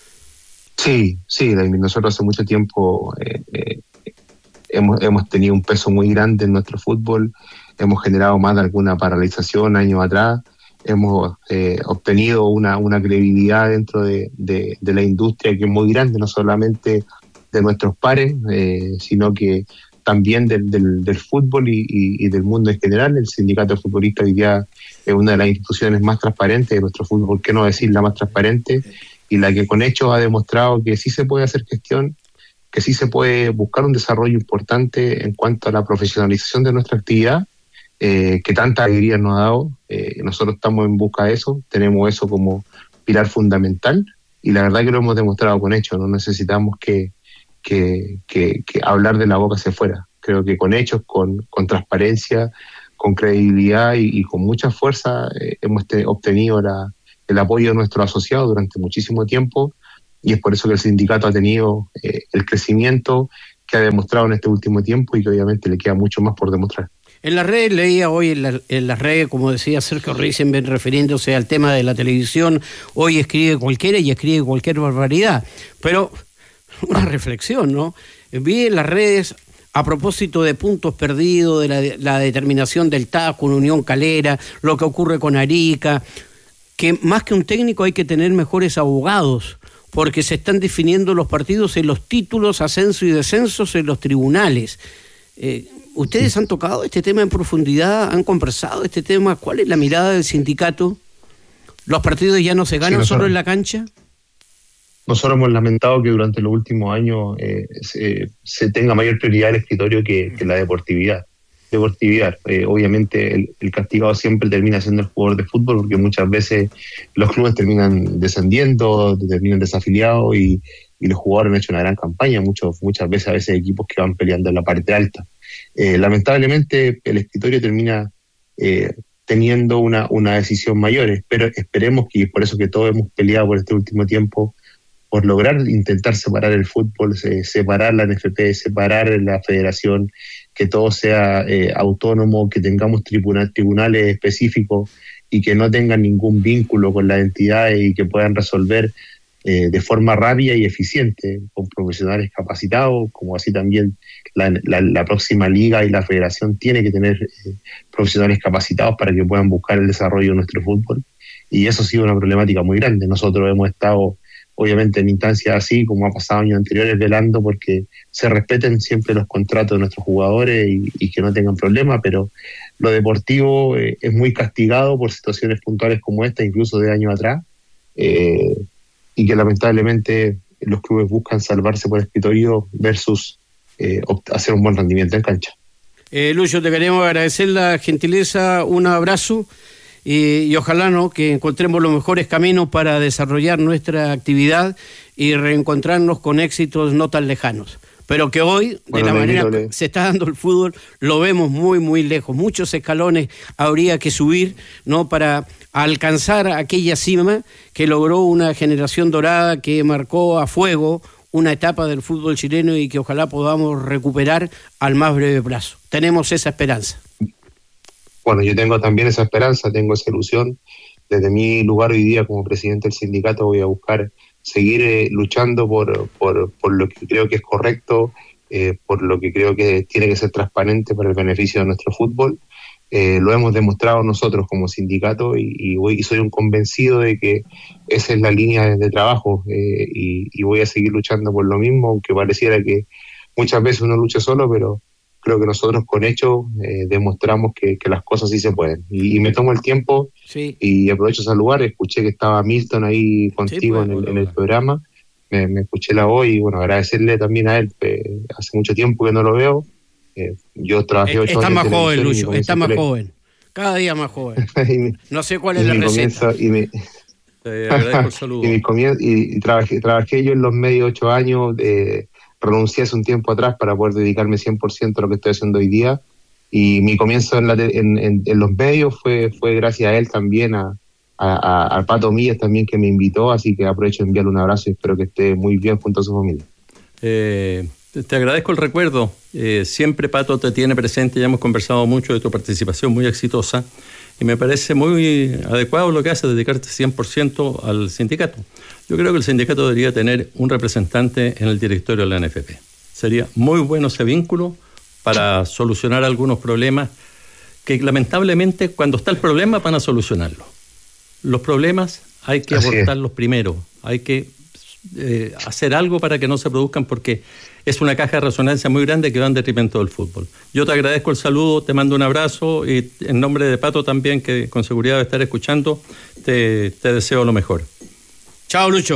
Sí, sí, nosotros hace mucho tiempo eh, eh, hemos, hemos tenido un peso muy grande en nuestro fútbol, hemos generado más de alguna paralización años atrás, hemos eh, obtenido una, una credibilidad dentro de, de, de la industria que es muy grande, no solamente de nuestros pares, eh, sino que también del, del, del fútbol y, y, y del mundo en general. El sindicato de futbolistas hoy día es una de las instituciones más transparentes de nuestro fútbol, ¿por qué no decir la más transparente? Y la que con hechos ha demostrado que sí se puede hacer gestión, que sí se puede buscar un desarrollo importante en cuanto a la profesionalización de nuestra actividad, eh, que tanta alegría nos ha dado. Eh, nosotros estamos en busca de eso, tenemos eso como pilar fundamental, y la verdad que lo hemos demostrado con hechos. No necesitamos que, que, que, que hablar de la boca hacia afuera. Creo que con hechos, con, con transparencia, con credibilidad y, y con mucha fuerza eh, hemos te, obtenido la, el apoyo de nuestros asociados durante muchísimo tiempo, y es por eso que el sindicato ha tenido eh, el crecimiento que ha demostrado en este último tiempo y que obviamente le queda mucho más por demostrar. En las redes, leía hoy en, la, en las redes, como decía Sergio Reisenberg, refiriéndose al tema de la televisión, hoy escribe cualquiera y escribe cualquier barbaridad. Pero una reflexión, ¿no? Vi en las redes, a propósito de puntos perdidos, de la, la determinación del T A S con Unión Calera, lo que ocurre con Arica, que más que un técnico hay que tener mejores abogados, porque se están definiendo los partidos en los títulos, ascenso y descensos en los tribunales. Eh, ¿Ustedes han tocado este tema en profundidad? ¿Han conversado este tema? ¿Cuál es la mirada del sindicato? ¿Los partidos ya no se ganan sí, nosotros, solo en la cancha? Nosotros hemos lamentado que durante los últimos años eh, se, se tenga mayor prioridad el escritorio que, que la deportividad. deportividad. Eh, obviamente el, el castigado siempre termina siendo el jugador de fútbol, porque muchas veces los clubes terminan descendiendo, terminan desafiliados y, y los jugadores han hecho una gran campaña, muchos, muchas veces a veces equipos que van peleando en la parte alta. Eh, lamentablemente el escritorio termina eh, teniendo una, una decisión mayor, pero esperemos que, y por eso que todos hemos peleado por este último tiempo, por lograr intentar separar el fútbol, eh, separar la N F P, separar la federación, que todo sea eh, autónomo, que tengamos tribunal, tribunales específicos y que no tengan ningún vínculo con las entidades y que puedan resolver eh, de forma rápida y eficiente, con profesionales capacitados, como así también la, la, la próxima liga y la federación tiene que tener eh, profesionales capacitados para que puedan buscar el desarrollo de nuestro fútbol. Y eso ha sido una problemática muy grande. Nosotros hemos estado obviamente en instancias así, como ha pasado años anteriores, velando porque se respeten siempre los contratos de nuestros jugadores y, y que no tengan problemas, pero lo deportivo eh, es muy castigado por situaciones puntuales como esta, incluso de años atrás, eh, y que lamentablemente los clubes buscan salvarse por escritorio versus eh, hacer un buen rendimiento en cancha. Eh, Lucho, te queremos agradecer la gentileza, un abrazo. Y, y ojalá no que encontremos los mejores caminos para desarrollar nuestra actividad y reencontrarnos con éxitos no tan lejanos. Pero que hoy, de bueno, la manera que se está dando el fútbol, lo vemos muy, muy lejos. Muchos escalones habría que subir, ¿no?, para alcanzar aquella cima que logró una generación dorada que marcó a fuego una etapa del fútbol chileno y que ojalá podamos recuperar al más breve plazo. Tenemos esa esperanza. Bueno, yo tengo también esa esperanza, tengo esa ilusión. Desde mi lugar hoy día como presidente del sindicato voy a buscar seguir eh, luchando por, por, por lo que creo que es correcto, eh, por lo que creo que tiene que ser transparente para el beneficio de nuestro fútbol. Eh, lo hemos demostrado nosotros como sindicato y, y, voy, y soy un convencido de que esa es la línea de, de trabajo eh, y, y voy a seguir luchando por lo mismo, aunque pareciera que muchas veces uno lucha solo, pero creo que nosotros con hechos eh, demostramos que, que las cosas sí se pueden. Y, y me tomo el tiempo sí. y aprovecho ese lugar. Escuché que estaba Milton ahí contigo sí, pues, en, el, en el programa. Me, me escuché la voz y bueno, agradecerle también a él. Eh, hace mucho tiempo que no lo veo. Eh, yo trabajé ocho está años más joven, Lucho, está más joven. Cada día más joven. mi, no sé cuál es la receta. Comienzo, y me, Te agradezco el saludo. y, mi comienzo, y, y trabajé, trabajé yo en los medios ocho años. Eh, renuncié hace un tiempo atrás para poder dedicarme cien por ciento a lo que estoy haciendo hoy día, y mi comienzo en, la, en, en, en los medios fue, fue gracias a él también, a, a, a, al Pato Millas también que me invitó, así que aprovecho de enviarle un abrazo y espero que esté muy bien junto a su familia. Eh, te agradezco el recuerdo, eh, siempre Pato te tiene presente, ya hemos conversado mucho de tu participación muy exitosa y me parece muy adecuado lo que haces, dedicarte cien por ciento al sindicato. Yo creo que el sindicato debería tener un representante en el directorio de la N F P. Sería muy bueno ese vínculo para solucionar algunos problemas que lamentablemente cuando está el problema van a solucionarlo. Los problemas hay que Así abordarlos es. primero, hay que eh, hacer algo para que no se produzcan porque es una caja de resonancia muy grande que va en detrimento del fútbol. Yo te agradezco el saludo, te mando un abrazo y en nombre de Pato también, que con seguridad va a estar escuchando, te, te deseo lo mejor. Chao, Lucho.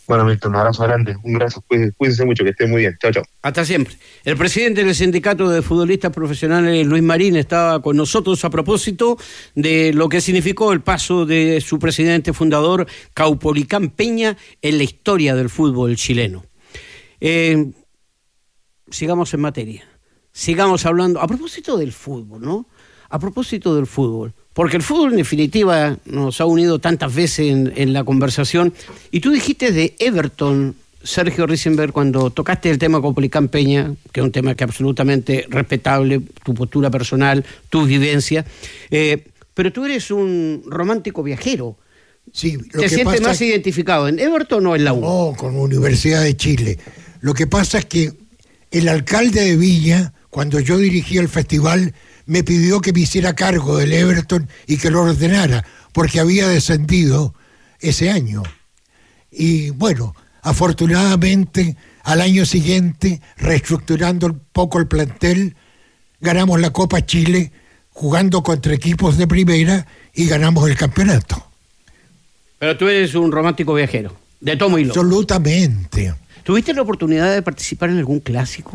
Bueno, Milton, un abrazo grande, un abrazo, cuídense, cuídense mucho, que estén muy bien, chao, chao. Hasta siempre. El presidente del Sindicato de Futbolistas Profesionales, Luis Marín, estaba con nosotros a propósito de lo que significó el paso de su presidente fundador, Caupolicán Peña, en la historia del fútbol chileno. Eh, sigamos en materia, sigamos hablando, a propósito del fútbol, ¿no? A propósito del fútbol. Porque el fútbol, en definitiva, nos ha unido tantas veces en, en la conversación. Y tú dijiste de Everton, Sergio Risenberg, cuando tocaste el tema Caupolicán Peña, que es un tema que es absolutamente respetable, tu postura personal, tu vivencia, eh, pero tú eres un romántico viajero. Sí, lo ¿Te que sientes pasa más identificado en Everton o en la U? No, con Universidad de Chile. Lo que pasa es que el alcalde de Viña, cuando yo dirigía el festival, me pidió que me hiciera cargo del Everton y que lo ordenara, porque había descendido ese año. Y bueno, afortunadamente, al año siguiente, reestructurando un poco el plantel, ganamos la Copa Chile, jugando contra equipos de primera, y ganamos el campeonato. Pero tú eres un romántico viajero, de tomo y lomo. Absolutamente. ¿Tuviste la oportunidad de participar en algún clásico?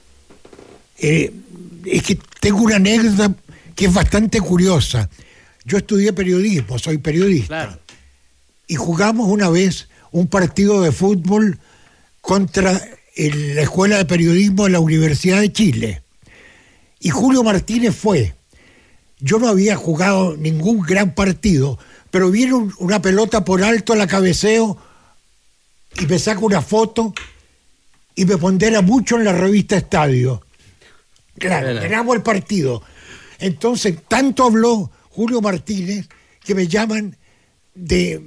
Eh... Es que tengo una anécdota que es bastante curiosa. Yo estudié periodismo, soy periodista. Claro. Y jugamos una vez un partido de fútbol contra el, la Escuela de Periodismo de la Universidad de Chile. Y Julio Martínez fue. Yo no había jugado ningún gran partido, pero viene un, una pelota por alto, la cabeceo y me saca una foto y me pondera mucho en la revista Estadio. Claro, ganamos el partido. Entonces, tanto habló Julio Martínez que me llaman de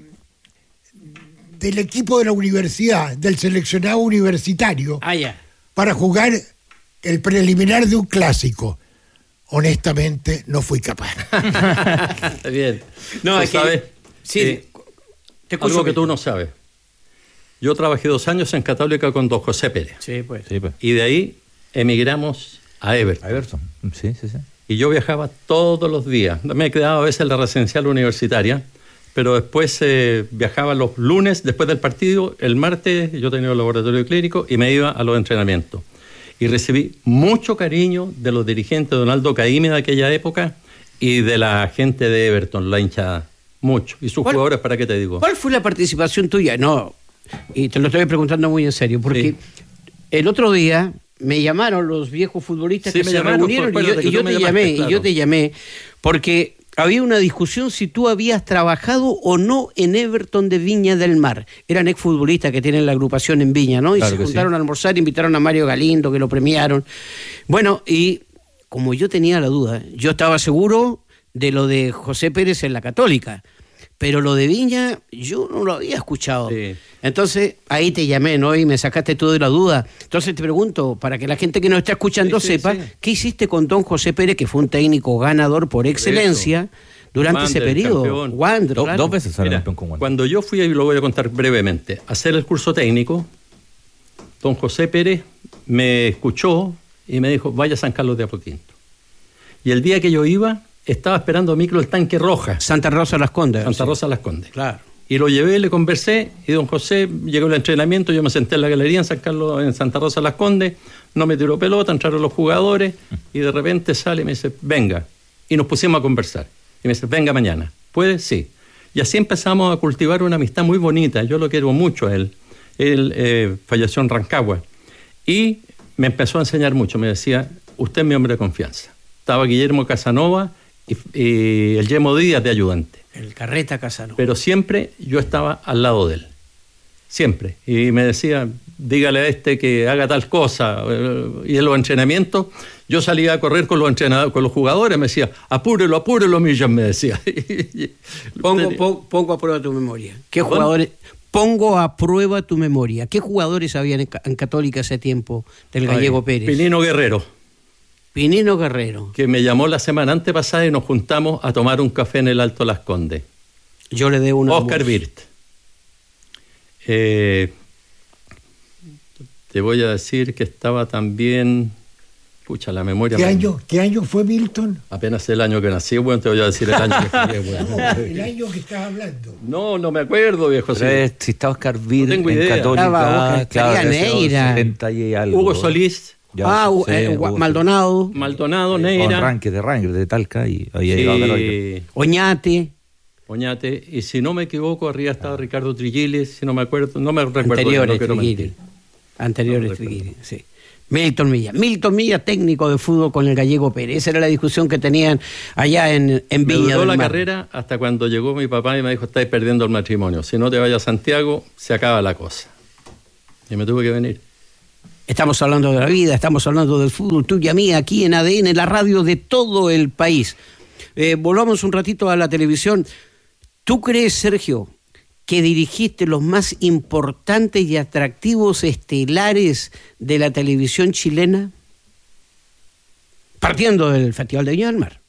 del equipo de la universidad, del seleccionado universitario, ah, yeah. para jugar el preliminar de un clásico. Honestamente, no fui capaz. Bien. No, es sabes, que, sí, eh, te algo que tú no sabes. Yo trabajé dos años en Católica con don José Pérez. Sí, pues. Sí, pues. Y de ahí emigramos a Everton. A Everton, sí, sí, sí. Y yo viajaba todos los días. Me quedaba a veces en la residencial universitaria, pero después eh, viajaba los lunes después del partido, el martes yo tenía el laboratorio clínico y me iba a los entrenamientos. Y recibí mucho cariño de los dirigentes de Donaldo Caymmi de aquella época y de la gente de Everton, la hinchada. Mucho. Y sus jugadores, ¿para qué te digo? ¿Cuál fue la participación tuya? No, y te lo estoy preguntando muy en serio, porque sí. El otro día me llamaron los viejos futbolistas sí, que me se llamaron, reunieron y yo, y yo te llamaste, llamé, claro. y yo te llamé, porque había una discusión si tú habías trabajado o no en Everton de Viña del Mar. Eran exfutbolistas que tienen la agrupación en Viña, ¿no? Y claro se juntaron sí. a almorzar, invitaron a Mario Galindo, que lo premiaron. Bueno, y como yo tenía la duda, yo estaba seguro de lo de José Pérez en la Católica, pero lo de Viña yo no lo había escuchado. Sí. Entonces, ahí te llamé, ¿no? Y me sacaste tú de la duda. Entonces te pregunto, para que la gente que nos está escuchando sí, sí, sepa, sí. ¿qué hiciste con don José Pérez, que fue un técnico ganador por excelencia durante Wander, ese periodo? Wander, Do, claro. Dos veces salió campeón con Wander. Cuando yo fui, y lo voy a contar brevemente, a hacer el curso técnico, don José Pérez me escuchó y me dijo, vaya a San Carlos de Apoquindo. Y el día que yo iba, estaba esperando a micro el Tanque Roja. Santa Rosa Las Condes. Santa sí. Rosa Las Condes. Claro. Y lo llevé, le conversé, y don José llegó al entrenamiento, yo me senté en la galería en San Carlos, en Santa Rosa Las Condes, no me tiró pelota, entraron los jugadores, y de repente sale y me dice, venga. Y nos pusimos a conversar. Y me dice, venga mañana. ¿Puede? Sí. Y así empezamos a cultivar una amistad muy bonita. Yo lo quiero mucho a él. Él eh, falleció en Rancagua. Y me empezó a enseñar mucho. Me decía, usted es mi hombre de confianza. Estaba Guillermo Casanova y, y el Yemo Díaz de ayudante. El Carreta Casanova. Pero siempre yo estaba al lado de él. Siempre. Y me decía, dígale a este que haga tal cosa. Y en los entrenamientos, yo salía a correr con los entrenadores, con los jugadores, me decía, apúrelo, apúrelo, Millán, me decía. pongo, pongo, pongo a prueba tu memoria. ¿Qué ¿Bueno? jugadores? Pongo a prueba tu memoria. ¿Qué jugadores habían en, en Católica ese tiempo del Gallego Ay, Pérez? Pinino Guerrero. Pinino Guerrero. Que me llamó la semana antepasada y nos juntamos a tomar un café en el Alto Las Condes. Yo le debo una. Oscar Birt. Eh, te voy a decir que estaba también Pucha, la memoria... ¿Qué me... año, ¿Qué año fue Milton? Apenas el año que nací, bueno, te voy a decir el año que nací, bueno. No, el año que estás hablando. No, no me acuerdo, viejo. Sí. Es, si está Oscar Vir no tengo en idea. Católica, Estaba claro, Neira. setenta y algo. Hugo Solís. Ya, ah, sí, eh, Hugo Maldonado. Maldonado, Solís. Neira. Con Ranque de Ranque, de Talca, y había Sí. llegado a Católica. Oñate. Oñate. Y si no me equivoco, arriba estaba Ricardo Trilliles, si no me acuerdo, no me recuerdo. Anteriores no Trilliles. Anteriores Trilliles, sí. Milton Milla. Milton Milla, técnico de fútbol con el Gallego Pérez. Esa era la discusión que tenían allá en, en Viña Me duró del la Mar. carrera hasta cuando llegó mi papá y me dijo, estáis perdiendo el matrimonio. Si no te vayas a Santiago, se acaba la cosa. Y me tuve que venir. Estamos hablando de la vida, estamos hablando del fútbol, tú y a mí, aquí en A D N, la radio de todo el país. Eh, volvamos un ratito a la televisión. ¿Tú crees, Sergio, que dirigiste los más importantes y atractivos estelares de la televisión chilena? Partiendo del Festival de Viña del Mar.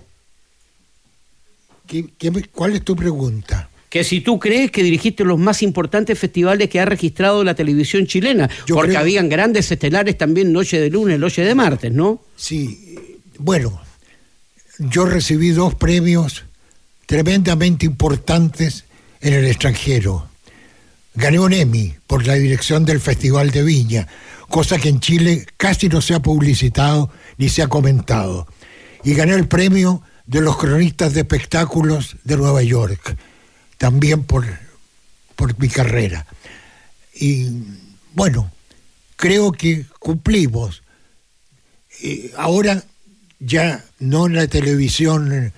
¿Qué, qué, ¿Cuál es tu pregunta? Que si tú crees que dirigiste los más importantes festivales que ha registrado la televisión chilena, Yo porque creo... habían grandes estelares también noche de lunes, noche de martes, ¿no? Sí, bueno, yo recibí dos premios tremendamente importantes en el extranjero. Gané un Emmy por la dirección del Festival de Viña, cosa que en Chile casi no se ha publicitado ni se ha comentado. Y gané el premio de los cronistas de espectáculos de Nueva York, también por, por mi carrera. Y bueno, creo que cumplimos. Eh, ahora ya no en la televisión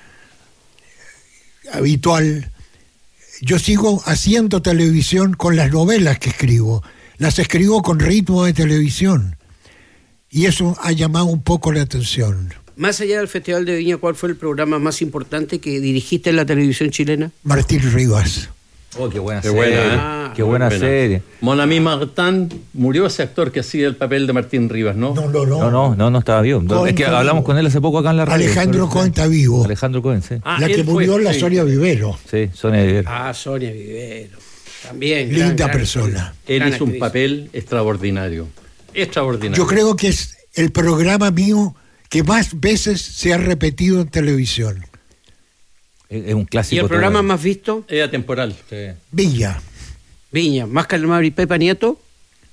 habitual. Yo sigo haciendo televisión con las novelas que escribo. Las escribo con ritmo de televisión. Y eso ha llamado un poco la atención. Más allá del Festival de Viña, ¿cuál fue el programa más importante que dirigiste en la televisión chilena? Martín Rivas. Oh, qué buena Qué serie. buena, ¿eh? Ah, qué buena, buena serie. Mon Ami Martin, murió ese actor que hacía el papel de Martín Rivas, ¿no? No, no, no. No, no, no, no estaba vivo. Cohen es que está hablamos vivo. con él hace poco acá en la radio. Alejandro pero, Cohen está vivo. Alejandro Cohen, sí. Ah, la que él murió fue, la sí. Sonia Vivero. Sí, Sonia Vivero. Ah, Sonia Vivero. También. Linda gran, gran persona. actriz. Él Gran hizo un actriz. papel extraordinario. Extraordinario. Yo creo que es el programa mío que más veces se ha repetido en televisión. Es, es un clásico. ¿Y el programa todo. más visto? Era temporal. Sí. Villa. Viña. ¿Más Calmar y Pepa Nieto?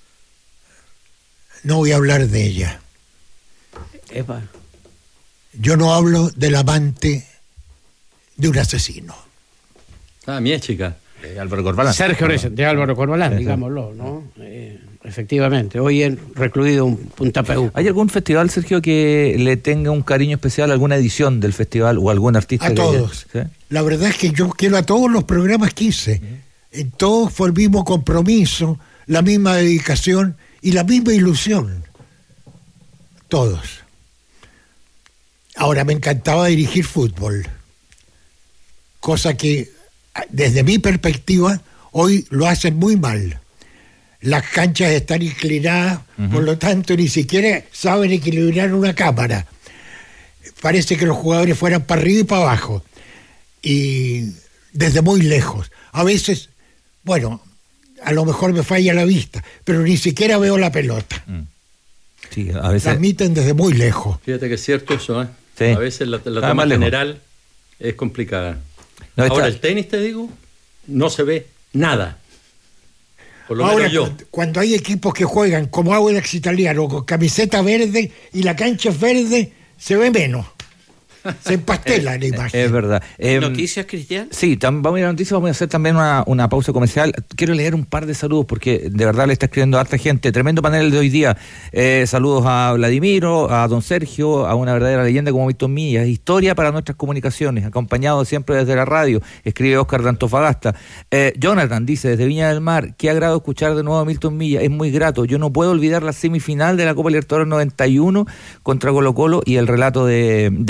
No voy a hablar de ella. Epa. Yo no hablo del amante de un asesino. Ah, mi chica. Eh, Álvaro Corbalán. Sergio Reyes, de Álvaro Corbalán, Sí, sí. digámoslo, ¿no? Eh, efectivamente, hoy en recluido un Punta Peu. ¿Hay algún festival, Sergio, que le tenga un cariño especial, alguna edición del festival o algún artista? A que todos. ¿Sí? La verdad es que yo quiero a todos los programas que hice. En todos fue el mismo compromiso, la misma dedicación y la misma ilusión. Todos. Ahora, me encantaba dirigir fútbol. Cosa que, desde mi perspectiva, hoy lo hacen muy mal. Las canchas están inclinadas, uh-huh. por lo tanto, ni siquiera saben equilibrar una cámara. Parece que los jugadores fueran para arriba y para abajo. Y desde muy lejos. A veces, bueno, a lo mejor me falla la vista, pero ni siquiera veo la pelota. Mm. Sí, a veces. Transmiten desde muy lejos. Fíjate que es cierto eso, ¿eh? Sí. A veces la, la Ah, toma más lejos. general es complicada. No, está- Ahora, el tenis, te digo, no se ve nada. Por lo Ahora, menos yo. cuando, cuando hay equipos que juegan como Audax Italiano con camiseta verde y la cancha es verde, se ve menos. Se empastela la imagen. Es verdad. Eh, ¿Noticias, Cristian? Sí, tam- vamos a ir a noticias, vamos a hacer también una, una pausa comercial. Quiero leer un par de saludos porque de verdad le está escribiendo a harta gente. Tremendo panel de hoy día. Eh, saludos a Vladimiro, a don Sergio, a una verdadera leyenda como Milton Milla. Historia para nuestras comunicaciones, acompañado siempre desde la radio. Escribe Oscar de Antofagasta. Eh, Jonathan dice, desde Viña del Mar, qué agrado escuchar de nuevo a Milton Milla. Es muy grato. Yo no puedo olvidar la semifinal de la Copa Libertadores noventa y uno contra Colo Colo y el relato de, de Colo Colo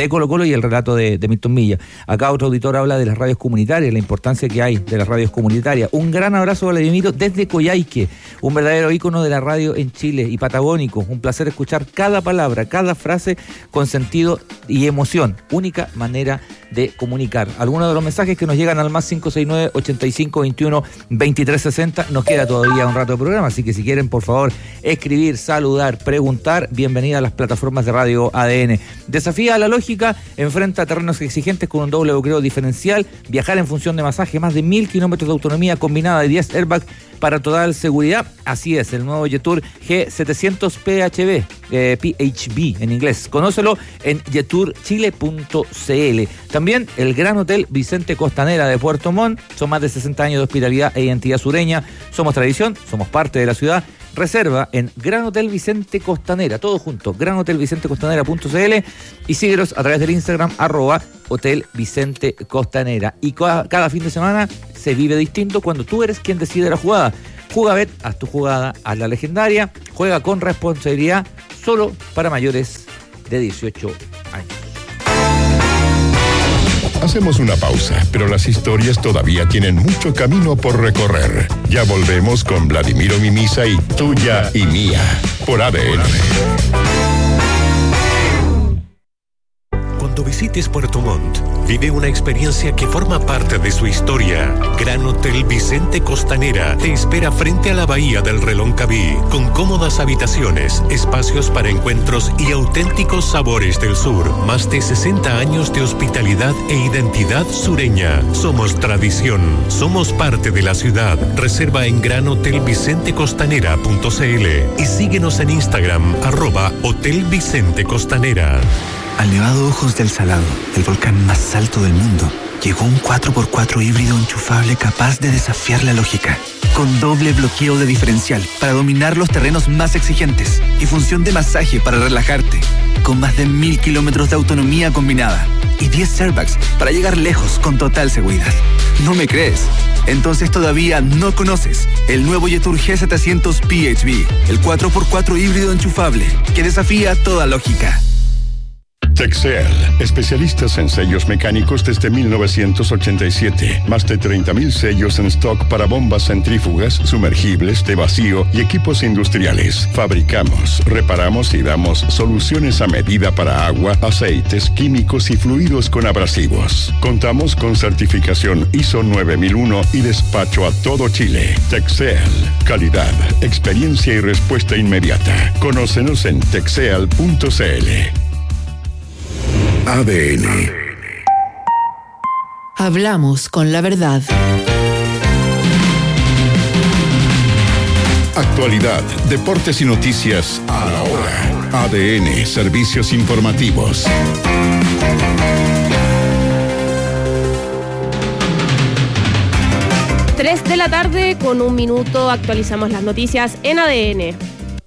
y el relato de, de Milton Milla. Acá otro auditor habla de las radios comunitarias, la importancia que hay de las radios comunitarias. Un gran abrazo a Vladimiro desde Coyhaique, un verdadero ícono de la radio en Chile y patagónico. Un placer escuchar cada palabra, cada frase con sentido y emoción. Única manera de comunicar. Algunos de los mensajes que nos llegan al más cinco seis nueve, ochenta y cinco, veintiuno, veintitrés sesenta. Nos queda todavía un rato de programa, así que si quieren, por favor, escribir, saludar, preguntar, bienvenida a las plataformas de Radio A D N. Desafía a la lógica, enfrenta terrenos exigentes con un doble bloqueo diferencial, viajar en función de masaje, más de mil kilómetros de autonomía combinada de diez airbags para total seguridad. Así es, el nuevo Jetour G setecientos P H V, eh, P H V en inglés. Conócelo en jetour chile punto c l. También el Gran Hotel Vicente Costanera de Puerto Montt. Son más de sesenta años de hospitalidad e identidad sureña. Somos tradición, somos parte de la ciudad. Reserva en Gran Hotel Vicente Costanera, todo junto, gran hotel vicente costanera punto c l, y síguelos a través del Instagram, arroba Hotel Vicente Costanera. Y cada, cada fin de semana se vive distinto cuando tú eres quien decide la jugada. Jugabet, haz tu jugada, haz la legendaria, juega con responsabilidad, solo para mayores de dieciocho años. Hacemos una pausa, pero las historias todavía tienen mucho camino por recorrer. Ya volvemos con Vladimiro Mimisa y Tuya y Mía, por A D N. Cuando visites Puerto Montt, vive una experiencia que forma parte de su historia. Gran Hotel Vicente Costanera te espera frente a la bahía del Reloncaví, con cómodas habitaciones, espacios para encuentros y auténticos sabores del sur. Más de sesenta años de hospitalidad e identidad sureña. Somos tradición, somos parte de la ciudad. Reserva en gran hotel vicente costanera punto c l y síguenos en Instagram, arroba Hotel Vicente Costanera. Al Nevado Ojos del Salado, el volcán más alto del mundo, llegó un cuatro por cuatro híbrido enchufable capaz de desafiar la lógica. Con doble bloqueo de diferencial para dominar los terrenos más exigentes y función de masaje para relajarte. Con más de mil kilómetros de autonomía combinada y diez airbags para llegar lejos con total seguridad. ¿No me crees? Entonces todavía no conoces el nuevo Jetour G setecientos P H V, el cuatro por cuatro híbrido enchufable que desafía toda lógica. Texel, especialistas en sellos mecánicos desde mil novecientos ochenta y siete. Más de treinta mil sellos en stock para bombas centrífugas, sumergibles, de vacío y equipos industriales. Fabricamos, reparamos y damos soluciones a medida para agua, aceites, químicos y fluidos con abrasivos. Contamos con certificación I S O nueve mil uno y despacho a todo Chile. Texel, calidad, experiencia y respuesta inmediata. Conócenos en texel punto c l. A D N. Hablamos con la verdad. Actualidad, deportes y noticias a la hora. A D N, servicios informativos. Tres de la tarde con un minuto actualizamos las noticias en A D N.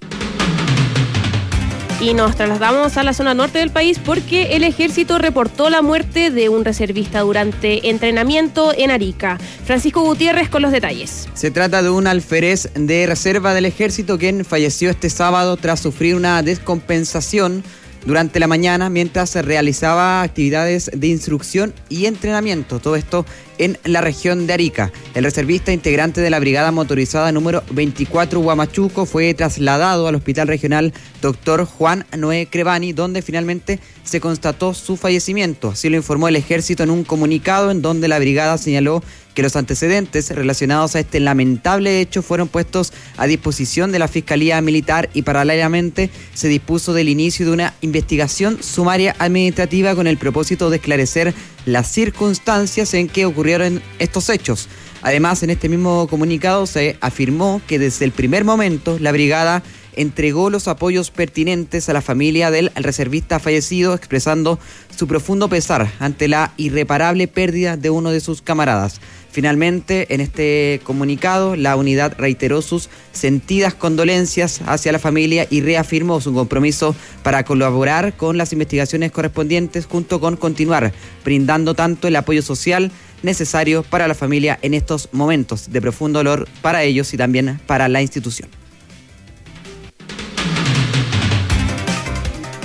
Y nos trasladamos a la zona norte del país porque el ejército reportó la muerte de un reservista durante entrenamiento en Arica. Francisco Gutiérrez con los detalles. Se trata de un alférez de reserva del ejército quien falleció este sábado tras sufrir una descompensación durante la mañana mientras se realizaba actividades de instrucción y entrenamiento. Todo esto en la región de Arica. El reservista integrante de la brigada motorizada número veinticuatro Huamachuco fue trasladado al hospital regional doctor Juan Noé Crevani, donde finalmente se constató su fallecimiento. Así lo informó el ejército en un comunicado en donde la brigada señaló que los antecedentes relacionados a este lamentable hecho fueron puestos a disposición de la Fiscalía Militar y paralelamente se dispuso del inicio de una investigación sumaria administrativa con el propósito de esclarecer las circunstancias en que ocurrieron estos hechos. Además, en este mismo comunicado se afirmó que desde el primer momento la brigada entregó los apoyos pertinentes a la familia del reservista fallecido, expresando su profundo pesar ante la irreparable pérdida de uno de sus camaradas. Finalmente, en este comunicado, la unidad reiteró sus sentidas condolencias hacia la familia y reafirmó su compromiso para colaborar con las investigaciones correspondientes, junto con continuar brindando tanto el apoyo social necesario para la familia en estos momentos de profundo dolor para ellos y también para la institución.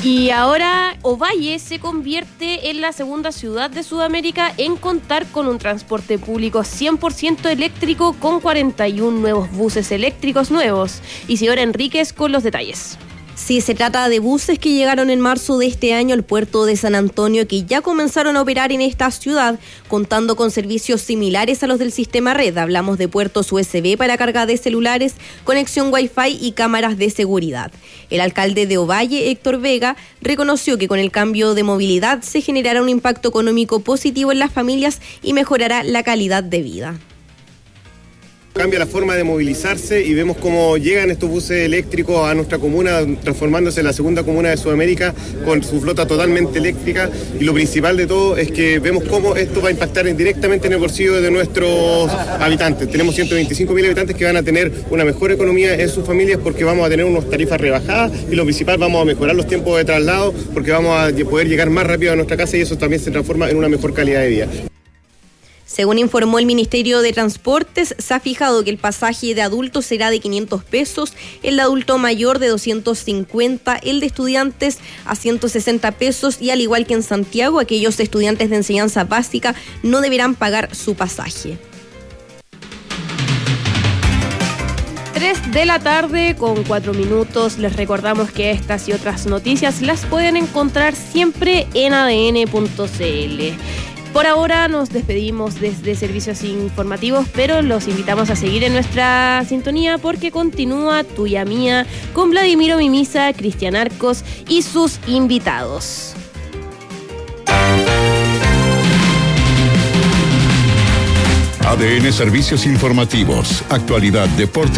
Y ahora Ovalle se convierte en la segunda ciudad de Sudamérica en contar con un transporte público cien por ciento eléctrico con cuarenta y uno nuevos buses eléctricos nuevos. Isidora Enríquez con los detalles. Sí, se trata de buses que llegaron en marzo de este año al puerto de San Antonio, que ya comenzaron a operar en esta ciudad, contando con servicios similares a los del sistema red. Hablamos de puertos U S B para carga de celulares, conexión Wi-Fi y cámaras de seguridad. El alcalde de Ovalle, Héctor Vega, reconoció que con el cambio de movilidad se generará un impacto económico positivo en las familias y mejorará la calidad de vida. Cambia la forma de movilizarse y vemos cómo llegan estos buses eléctricos a nuestra comuna, transformándose en la segunda comuna de Sudamérica con su flota totalmente eléctrica. Y lo principal de todo es que vemos cómo esto va a impactar directamente en el bolsillo de nuestros habitantes. Tenemos ciento veinticinco mil habitantes que van a tener una mejor economía en sus familias porque vamos a tener unas tarifas rebajadas y lo principal, vamos a mejorar los tiempos de traslado porque vamos a poder llegar más rápido a nuestra casa y eso también se transforma en una mejor calidad de vida. Según informó el Ministerio de Transportes, se ha fijado que el pasaje de adultos será de quinientos pesos, el de adulto mayor de doscientos cincuenta, el de estudiantes a ciento sesenta pesos y al igual que en Santiago, aquellos estudiantes de enseñanza básica no deberán pagar su pasaje. tres de la tarde con cuatro minutos. Les recordamos que estas y otras noticias las pueden encontrar siempre en A D N punto C L. Por ahora nos despedimos desde Servicios Informativos, pero los invitamos a seguir en nuestra sintonía porque continúa Tuya Mía con Vladimiro Mimisa, Cristian Arcos y sus invitados. A D N Servicios Informativos, actualidad, deporte